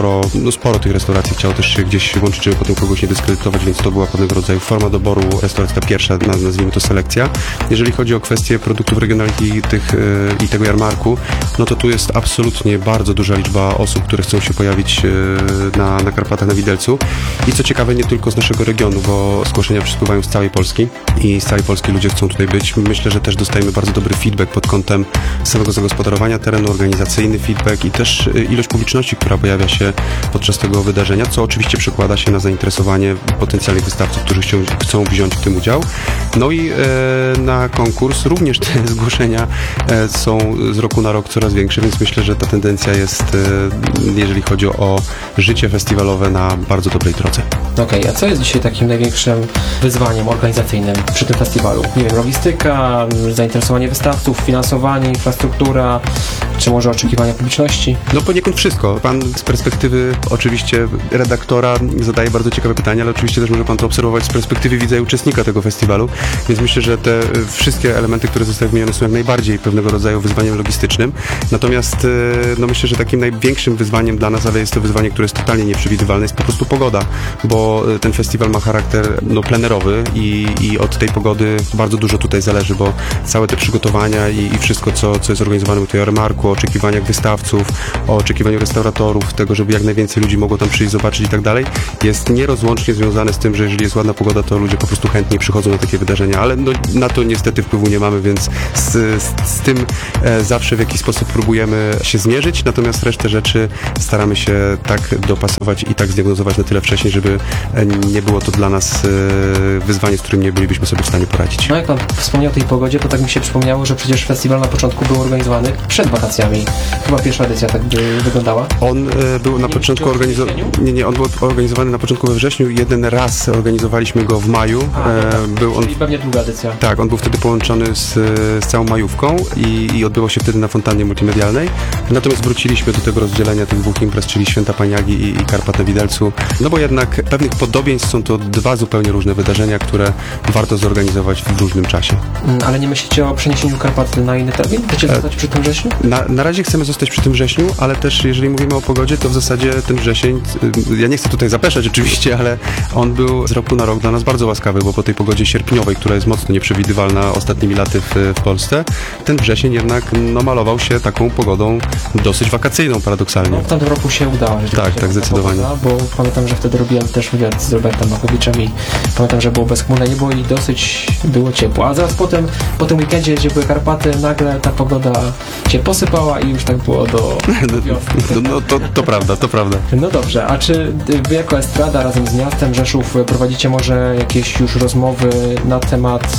sporo, no sporo tych restauracji chciało też się gdzieś łączyć, żeby potem kogoś nie dyskredytować, więc to była pewnego rodzaju forma doboru restauracji, ta pierwsza, nazwijmy to selekcja. Jeżeli chodzi o kwestie produktów regionalnych i, tych, i tego jarmarku, no to tu jest absolutnie bardzo duża liczba osób, które chcą się pojawić na, na Karpatach na Widelcu. I co ciekawe, nie tylko z naszego regionu, bo zgłoszenia przyspływają z całej Polski i z całej Polski ludzie chcą tutaj być. Myślę, że też dostajemy bardzo dobry feedback pod kątem samego zagospodarowania terenu, organizacyjny feedback i też ilość publiczności, która pojawia się podczas tego wydarzenia, co oczywiście przekłada się na zainteresowanie potencjalnych wystawców, którzy chcą, chcą wziąć w tym udział. No i e, na konkurs również te zgłoszenia e, są z roku na rok coraz większe, więc myślę, że ta tendencja jest, e, jeżeli chodzi o życie festiwalowe, na bardzo dobrej drodze. Okej, okay, a co jest dzisiaj takim największym wyzwaniem organizacyjnym przy tym festiwalu? Nie wiem, logistyka, zainteresowanie wystawców, finansowanie, infrastruktura, czy może oczekiwania publiczności? No poniekąd wszystko. Pan z perspektywy oczywiście redaktora zadaje bardzo ciekawe pytania, ale oczywiście też może pan to obserwować z perspektywy widza i uczestnika tego festiwalu, więc myślę, że te wszystkie elementy, które zostały wymienione, są jak najbardziej pewnego rodzaju wyzwaniem logistycznym. Natomiast no myślę, że takim największym wyzwaniem dla nas, ale jest to wyzwanie, które jest totalnie nieprzewidywalne, jest po prostu pogoda, bo ten festiwal ma charakter no, plenerowy i, i od tej pogody bardzo dużo tutaj zależy, bo całe te przygotowania i, i wszystko, co, co jest organizowane u tej jarmarku, o oczekiwaniach wystawców, o oczekiwaniu restauratorów, tego, żeby jak najwięcej ludzi mogło tam przyjść, zobaczyć i tak dalej, jest nierozłącznie związane z tym, że jeżeli jest ładna pogoda, to ludzie po prostu chętnie przychodzą na takie wydarzenia, ale no, na to niestety wpływu nie mamy, więc z, z, z tym e, zawsze w jakiś sposób próbujemy się zmierzyć, natomiast resztę rzeczy staramy się tak dopasować i tak zdiagnozować na tyle wcześniej, żeby nie było to dla nas e, wyzwanie, z którym nie bylibyśmy sobie w stanie poradzić. No jak pan wspomniał o tej pogodzie, to tak mi się przypomniało, że przecież festiwal na początku był organizowany przed wakacjami. Chyba pierwsza edycja tak by wyglądała. On e, był na nie początku organizowany. Nie, nie, on był organizowany na początku we wrześniu. Jeden raz organizowaliśmy go w maju. A, e, tak. był on, Czyli pewnie druga edycja. Tak, on był wtedy połączony z, z całą majówką i, i odbywał się wtedy na fontannie multimedialnej. Natomiast wróciliśmy do tego rozdzielenia tych dwóch imprez, czyli Święta Paniagi i, i Karpat na Widelcu. No bo jednak pewnych podobieństw są to dwa zupełnie różne wydarzenia, które warto zorganizować w różnym czasie. Mm, ale nie myślicie o przeniesieniu Karpat na inny termin? Chcecie zostać przy tym wrześniu? Na, na razie chcemy zostać przy tym wrześniu, ale też jeżeli mówimy o pogodzie, to w zasadzie ten wrzesień, ja nie chcę tutaj zapeszać oczywiście, ale on był z roku na rok dla nas bardzo łaskawy, bo po tej pogodzie sierpniowej, która jest mocno nieprzewidywalna ostatnimi laty w, w Polsce, ten wrzesień jednak no, malował się taką pogodą dosyć wakacyjną paradoksalnie. No, w tamtym roku się udało. Tak, tak, zdecydowanie. Pogoda, bo pamiętam, że wtedy robiłem też wywiad z Robertem Makowiczem i pamiętam, że było bezchmurne niebo i dosyć było ciepło, a zaraz potem, po tym weekendzie, gdzie były Karpaty, nagle ta pogoda się posypała i już tak było do wiosny. No to, to prawda, to prawda. No dobrze, a czy wy jako Estrada razem z miastem Rzeszów prowadzicie może jakieś już rozmowy na temat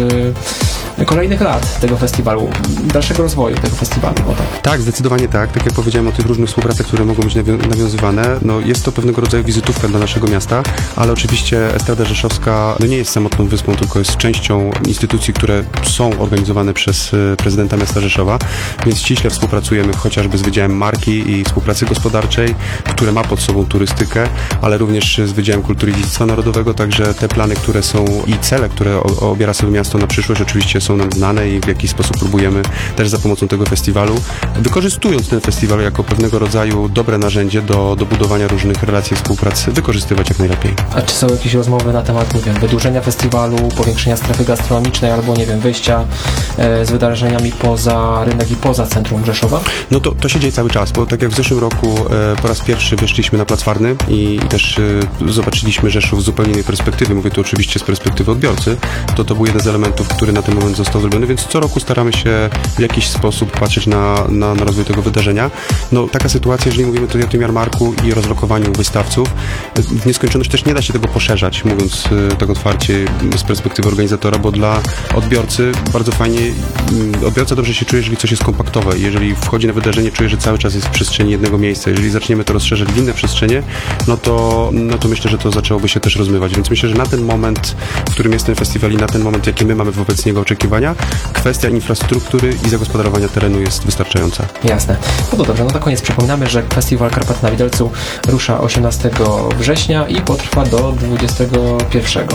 y, kolejnych lat tego festiwalu, dalszego rozwoju tego festiwalu? O tak. Tak, zdecydowanie tak. Tak jak powiedziałem o tych różnych współpracach, które mogą być nawią- nawiązywane, no jest to pewnego rodzaju wizytówka dla naszego miasta, ale oczywiście Estrada Rzeszowska no nie jest samotną wyspą, tylko jest częścią instytucji, które są organizowane przez prezydenta miasta Rzeszowa, więc ściśle współpracujemy chociażby z Wydziałem Marki i Współpracy Gospodarczej, które ma pod sobą turystykę, ale również z Wydziałem Kultury i Dziedzictwa Narodowego, także te plany, które są i cele, które o, obiera sobie miasto na przyszłość, oczywiście są nam znane i w jakiś sposób próbujemy też za pomocą tego festiwalu, wykorzystując ten festiwal jako pewnego rodzaju dobre narzędzie do, do budowania różnych relacji współpracy, wykorzystywać jak najlepiej. A czy są jakieś rozmowy na temat, nie wiem, wydłużenia festiwalu, powiększenia strefy gastronomicznej albo, nie wiem, wyjścia e, z wydarzeniami poza rynek i poza centrum Rzeszowa? No to, to się dzieje cały czas, bo tak jak w zeszłym roku e, po raz pierwszy wyszliśmy na Plac Warny i, i też e, zobaczyliśmy Rzeszów z zupełnie innej perspektywy, mówię tu oczywiście z perspektywy odbiorcy, to to był jeden z elementów, który na ten moment został zrobiony, więc co roku staramy się w jakiś sposób patrzeć na, na, na rozwój tego wydarzenia. No taka sytuacja, jeżeli mówimy tutaj o tym jarmarku i rozlokowaniu wystawców, w nieskończoność też nie da się tego poszerzać, mówiąc e, tak otwarcie z perspektywy organizatora, bo dla odbiorcy bardzo fajnie, odbiorca dobrze się czuje, jeżeli coś jest kompaktowe, jeżeli wchodzi na wydarzenie, czuje, że cały czas jest w przestrzeni jednego miejsca. Jeżeli zaczniemy to rozszerzać w inne przestrzenie, no to, no to myślę, że to zaczęłoby się też rozmywać. Więc myślę, że na ten moment, w którym jest ten festiwal i na ten moment, jakie my mamy wobec niego oczekiwania, kwestia infrastruktury i zagospodarowania terenu jest wystarczająca. Jasne. No to dobrze, no to koniec przypominamy, że festiwal Karpat na Widelcu rusza osiemnastego września i potrwa do dwudziestego pierwszego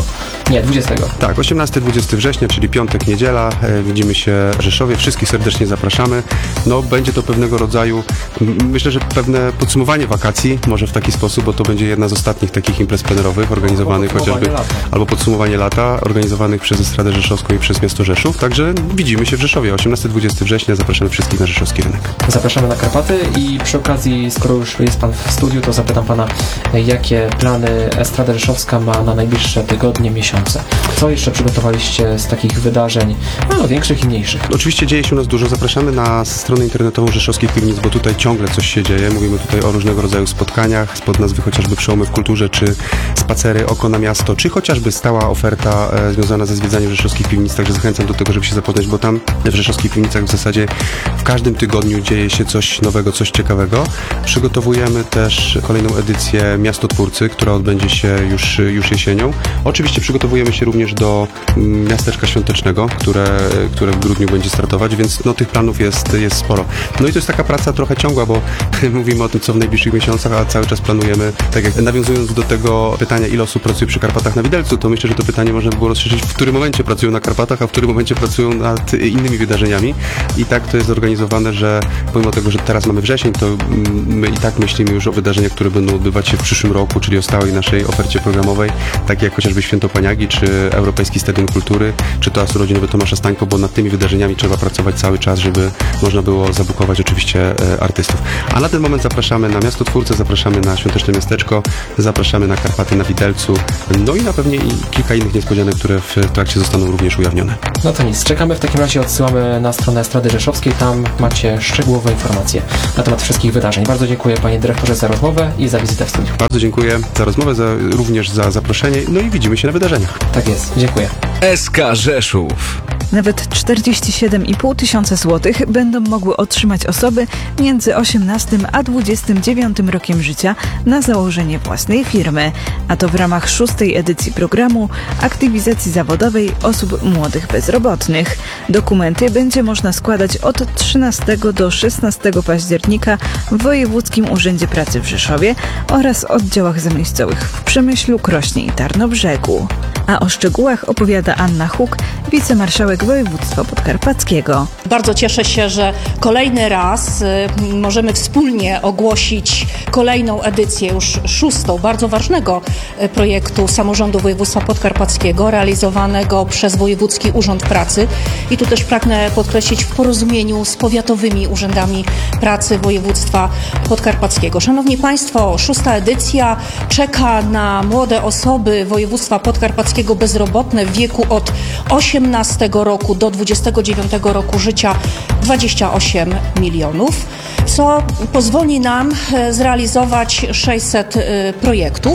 Nie, dwudziestego. Tak, osiemnastego dwudziestego września, czyli piątek, niedziela. E, widzimy się w Rzeszowie. Wszystkich serdecznie zapraszamy. No, będzie to pewnego rodzaju, m- myślę, że pewne podsumowanie wakacji, może w taki sposób, bo to będzie jedna z ostatnich takich imprez plenerowych organizowanych chociażby, lata. albo podsumowanie lata, organizowanych przez Estradę Rzeszowską i przez miasto Rzeszów. Także widzimy się w Rzeszowie. osiemnastego dwudziestego września zapraszamy wszystkich na rzeszowski rynek. Zapraszamy na Karpaty i przy okazji, skoro już jest Pan w studiu, to zapytam Pana, jakie plany Estrada Rzeszowska ma na najbliższe tygodnie, miesiące? Co jeszcze przygotowaliście z takich wydarzeń, no, większych i mniejszych? Oczywiście dzieje się u nas dużo. Zapraszamy na stronę internetową Rzeszowskich Piwnic, bo tutaj ciągle coś się dzieje. Mówimy tutaj o różnego rodzaju spotkaniach, spod nazwy chociażby Przełomy w kulturze, czy spacery Oko na miasto, czy chociażby stała oferta e, związana ze zwiedzaniem Rzeszowskich Piwnic. Także zachęcam do tego, żeby się zapoznać, bo tam w Rzeszowskich Piwnicach w zasadzie w każdym tygodniu dzieje się coś nowego, coś ciekawego. Przygotowujemy też kolejną edycję Miastotwórcy, która odbędzie się już, już jesienią. Oczywiście przygotowujemy się również do mm, Miasteczka Świątecznego, które, które w grudniu będzie startować, więc no, tych planów jest, jest sporo. No i to jest taka praca trochę ciągła, bo mówimy o tym, co w najbliższych miesiącach, a cały czas planujemy, tak jak nawiązując do tego pytania, ile osób pracuje przy Karpatach na Widelcu, to myślę, że to pytanie można by było rozszerzyć, w którym momencie pracują na Karpatach, a w którym momencie pracują nad innymi wydarzeniami. I tak to jest zorganizowane, że pomimo tego, że teraz mamy wrzesień, to my i tak myślimy już o wydarzeniach, które będą odbywać się w przyszłym roku, czyli o stałej naszej ofercie programowej, takie jak chociażby Święto Paniagi, czy Europejski Stadion Kultury, czy to urodzinowy Tomasza Stańko, bo nad tymi wydarzeniami trzeba pracować cały czas, żeby można było zabukować oczywiście e, artystów. A na ten moment zapraszamy na Miastotwórcę, zapraszamy na Świąteczne Miasteczko, zapraszamy na Karpaty na Widelcu, no i na pewnie i kilka innych niespodzianek, które w trakcie zostaną również ujawnione. No to nic, czekamy, w takim razie odsyłamy na stronę Estrady Rzeszowskiej, tam macie szczegółowe informacje na temat wszystkich wydarzeń. Bardzo dziękuję Panie Dyrektorze za rozmowę i za wizytę w studiu. Bardzo dziękuję za rozmowę, za, również za zaproszenie, no i widzimy się na wydarzeniach. Tak jest, dziękuję. S K Rzeszów. Nawet czterdzieści siedem i pół tysiąca złotych będą mogły otrzymać osoby między osiemnastym a dwudziestym dziewiątym rokiem życia na założenie własnej firmy, a to w ramach szóstej edycji programu aktywizacji zawodowej osób młodych bezrobotnych. Dokumenty będzie można składać od trzynastego do szesnastego października w Wojewódzkim Urzędzie Pracy w Rzeszowie oraz oddziałach zamiejscowych w Przemyślu, Krośnie i Tarnobrzegu. A o szczegółach opowiada Anna Huk, wicemarszałek województwa podkarpackiego. Bardzo cieszę się, że kolejny raz y, możemy wspólnie ogłosić kolejną edycję, już szóstą, bardzo ważnego y, projektu samorządu województwa podkarpackiego realizowanego przez Wojewódzki Urząd Pracy. I tu też pragnę podkreślić w porozumieniu z powiatowymi urzędami pracy województwa podkarpackiego. Szanowni Państwo, szósta edycja czeka na młode osoby województwa podkarpackiego bezrobotne w wieku od osiemnastego roku do dwudziestego dziewiątego roku życia dwadzieścia osiem milionów, co pozwoli nam zrealizować sześćset projektów.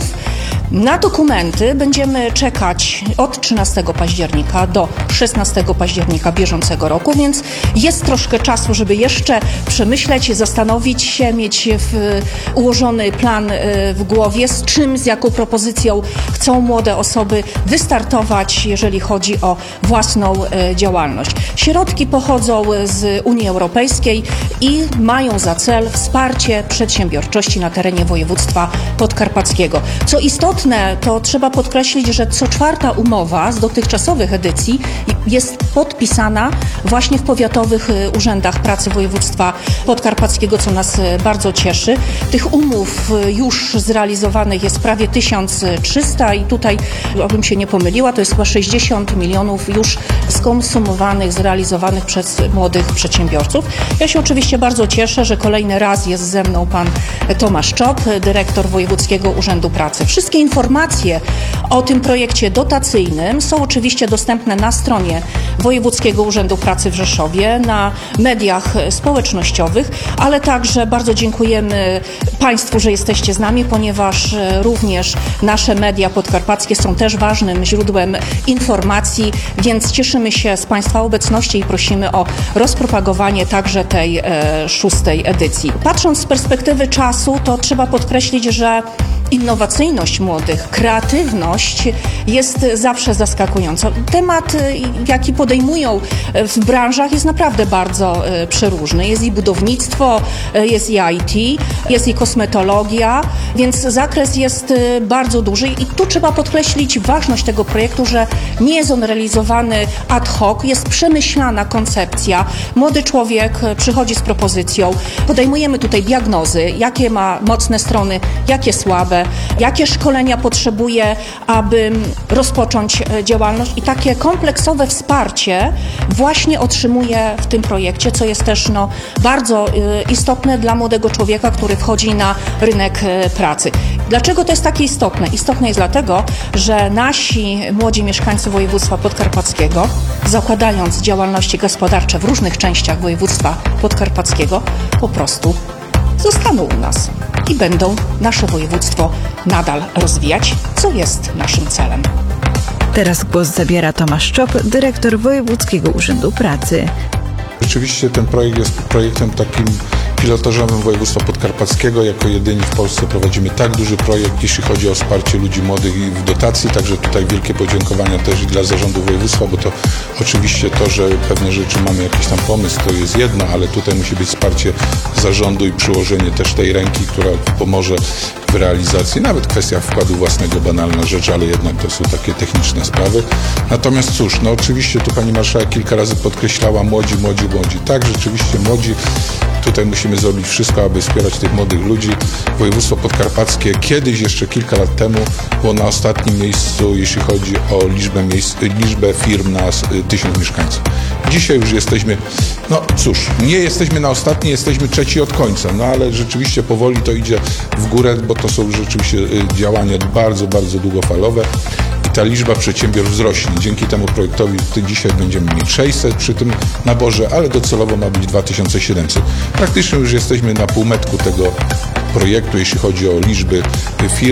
Na dokumenty będziemy czekać od trzynastego października do szesnastego października bieżącego roku, więc jest troszkę czasu, żeby jeszcze przemyśleć, zastanowić się, mieć w, ułożony plan w głowie, z czym, z jaką propozycją chcą młode osoby wystartować, jeżeli chodzi o własną działalność. Środki pochodzą z Unii Europejskiej i mają za cel wsparcie przedsiębiorczości na terenie województwa podkarpackiego. Co istotne, to trzeba podkreślić, że co czwarta umowa z dotychczasowych edycji jest podpisana właśnie w powiatowych urzędach pracy województwa podkarpackiego, co nas bardzo cieszy. Tych umów już zrealizowanych jest prawie tysiąc trzysta i tutaj, abym się nie pomyliła, to jest chyba sześćdziesiąt milionów już skonsumowanych, zrealizowanych przez młodych przedsiębiorców. Ja się oczywiście bardzo cieszę, że kolejny raz jest ze mną pan Tomasz Czop, dyrektor Wojewódzkiego Urzędu Pracy. Wszystkie informacje o tym projekcie dotacyjnym są oczywiście dostępne na stronie Wojewódzkiego Urzędu Pracy w Rzeszowie, na mediach społecznościowych, ale także bardzo dziękujemy Państwu, że jesteście z nami, ponieważ również nasze media podkarpackie są też ważnym źródłem informacji, więc cieszymy się z Państwa obecności i prosimy o rozpropagowanie także tej e, szóstej edycji. Patrząc z perspektywy czasu, to trzeba podkreślić, że innowacyjność młodych, kreatywność jest zawsze zaskakująca. Temat, y, jaki podejmują w branżach, jest naprawdę bardzo y, przeróżny. Jest i budownictwo, y, jest i I T, jest i kosmetologia, więc zakres jest y, bardzo duży i tu trzeba podkreślić ważność tego projektu, że nie jest on realizowany ad hoc, jest przemyślana koncepcja. Młody człowiek y, przychodzi z propozycją, podejmujemy tutaj diagnozy, jakie ma mocne strony, jakie słabe, jakie szkolenia potrzebuje, aby rozpocząć działalność i takie kompleksowe wsparcie właśnie otrzymuje w tym projekcie, co jest też no, bardzo istotne dla młodego człowieka, który wchodzi na rynek pracy. Dlaczego to jest takie istotne? Istotne jest dlatego, że nasi młodzi mieszkańcy województwa podkarpackiego, zakładając działalności gospodarcze w różnych częściach województwa podkarpackiego, po prostu zostaną u nas i będą nasze województwo nadal rozwijać, co jest naszym celem. Teraz głos zabiera Tomasz Czop, dyrektor Wojewódzkiego Urzędu Pracy. Rzeczywiście ten projekt jest projektem takim pilotażowym województwa podkarpackiego. Jako jedyni w Polsce prowadzimy tak duży projekt, jeśli chodzi o wsparcie ludzi młodych i w dotacji, także tutaj wielkie podziękowania też i dla zarządu województwa, bo to oczywiście to, że pewne rzeczy mamy jakiś tam pomysł, to jest jedno, ale tutaj musi być wsparcie zarządu i przyłożenie też tej ręki, która pomoże w realizacji, nawet kwestia wkładu własnego, banalna rzecz, ale jednak to są takie techniczne sprawy. Natomiast cóż, no oczywiście tu pani marszałek kilka razy podkreślała młodzi, młodzi, młodzi. Tak, rzeczywiście młodzi. Tutaj musimy zrobić wszystko, aby wspierać tych młodych ludzi. Województwo podkarpackie kiedyś, jeszcze kilka lat temu, było na ostatnim miejscu, jeśli chodzi o liczbę, miejsc, liczbę firm na tysiąc mieszkańców. Dzisiaj już jesteśmy, no cóż, nie jesteśmy na ostatniej, jesteśmy trzeci od końca, no ale rzeczywiście powoli to idzie w górę, bo to są rzeczywiście działania bardzo, bardzo długofalowe. I ta liczba przedsiębiorstw wzrośnie. Dzięki temu projektowi dzisiaj będziemy mieć sześćset przy tym naborze, ale docelowo ma być dwa tysiące siedemset. Praktycznie już jesteśmy na półmetku tego projektu, jeśli chodzi o liczby firm.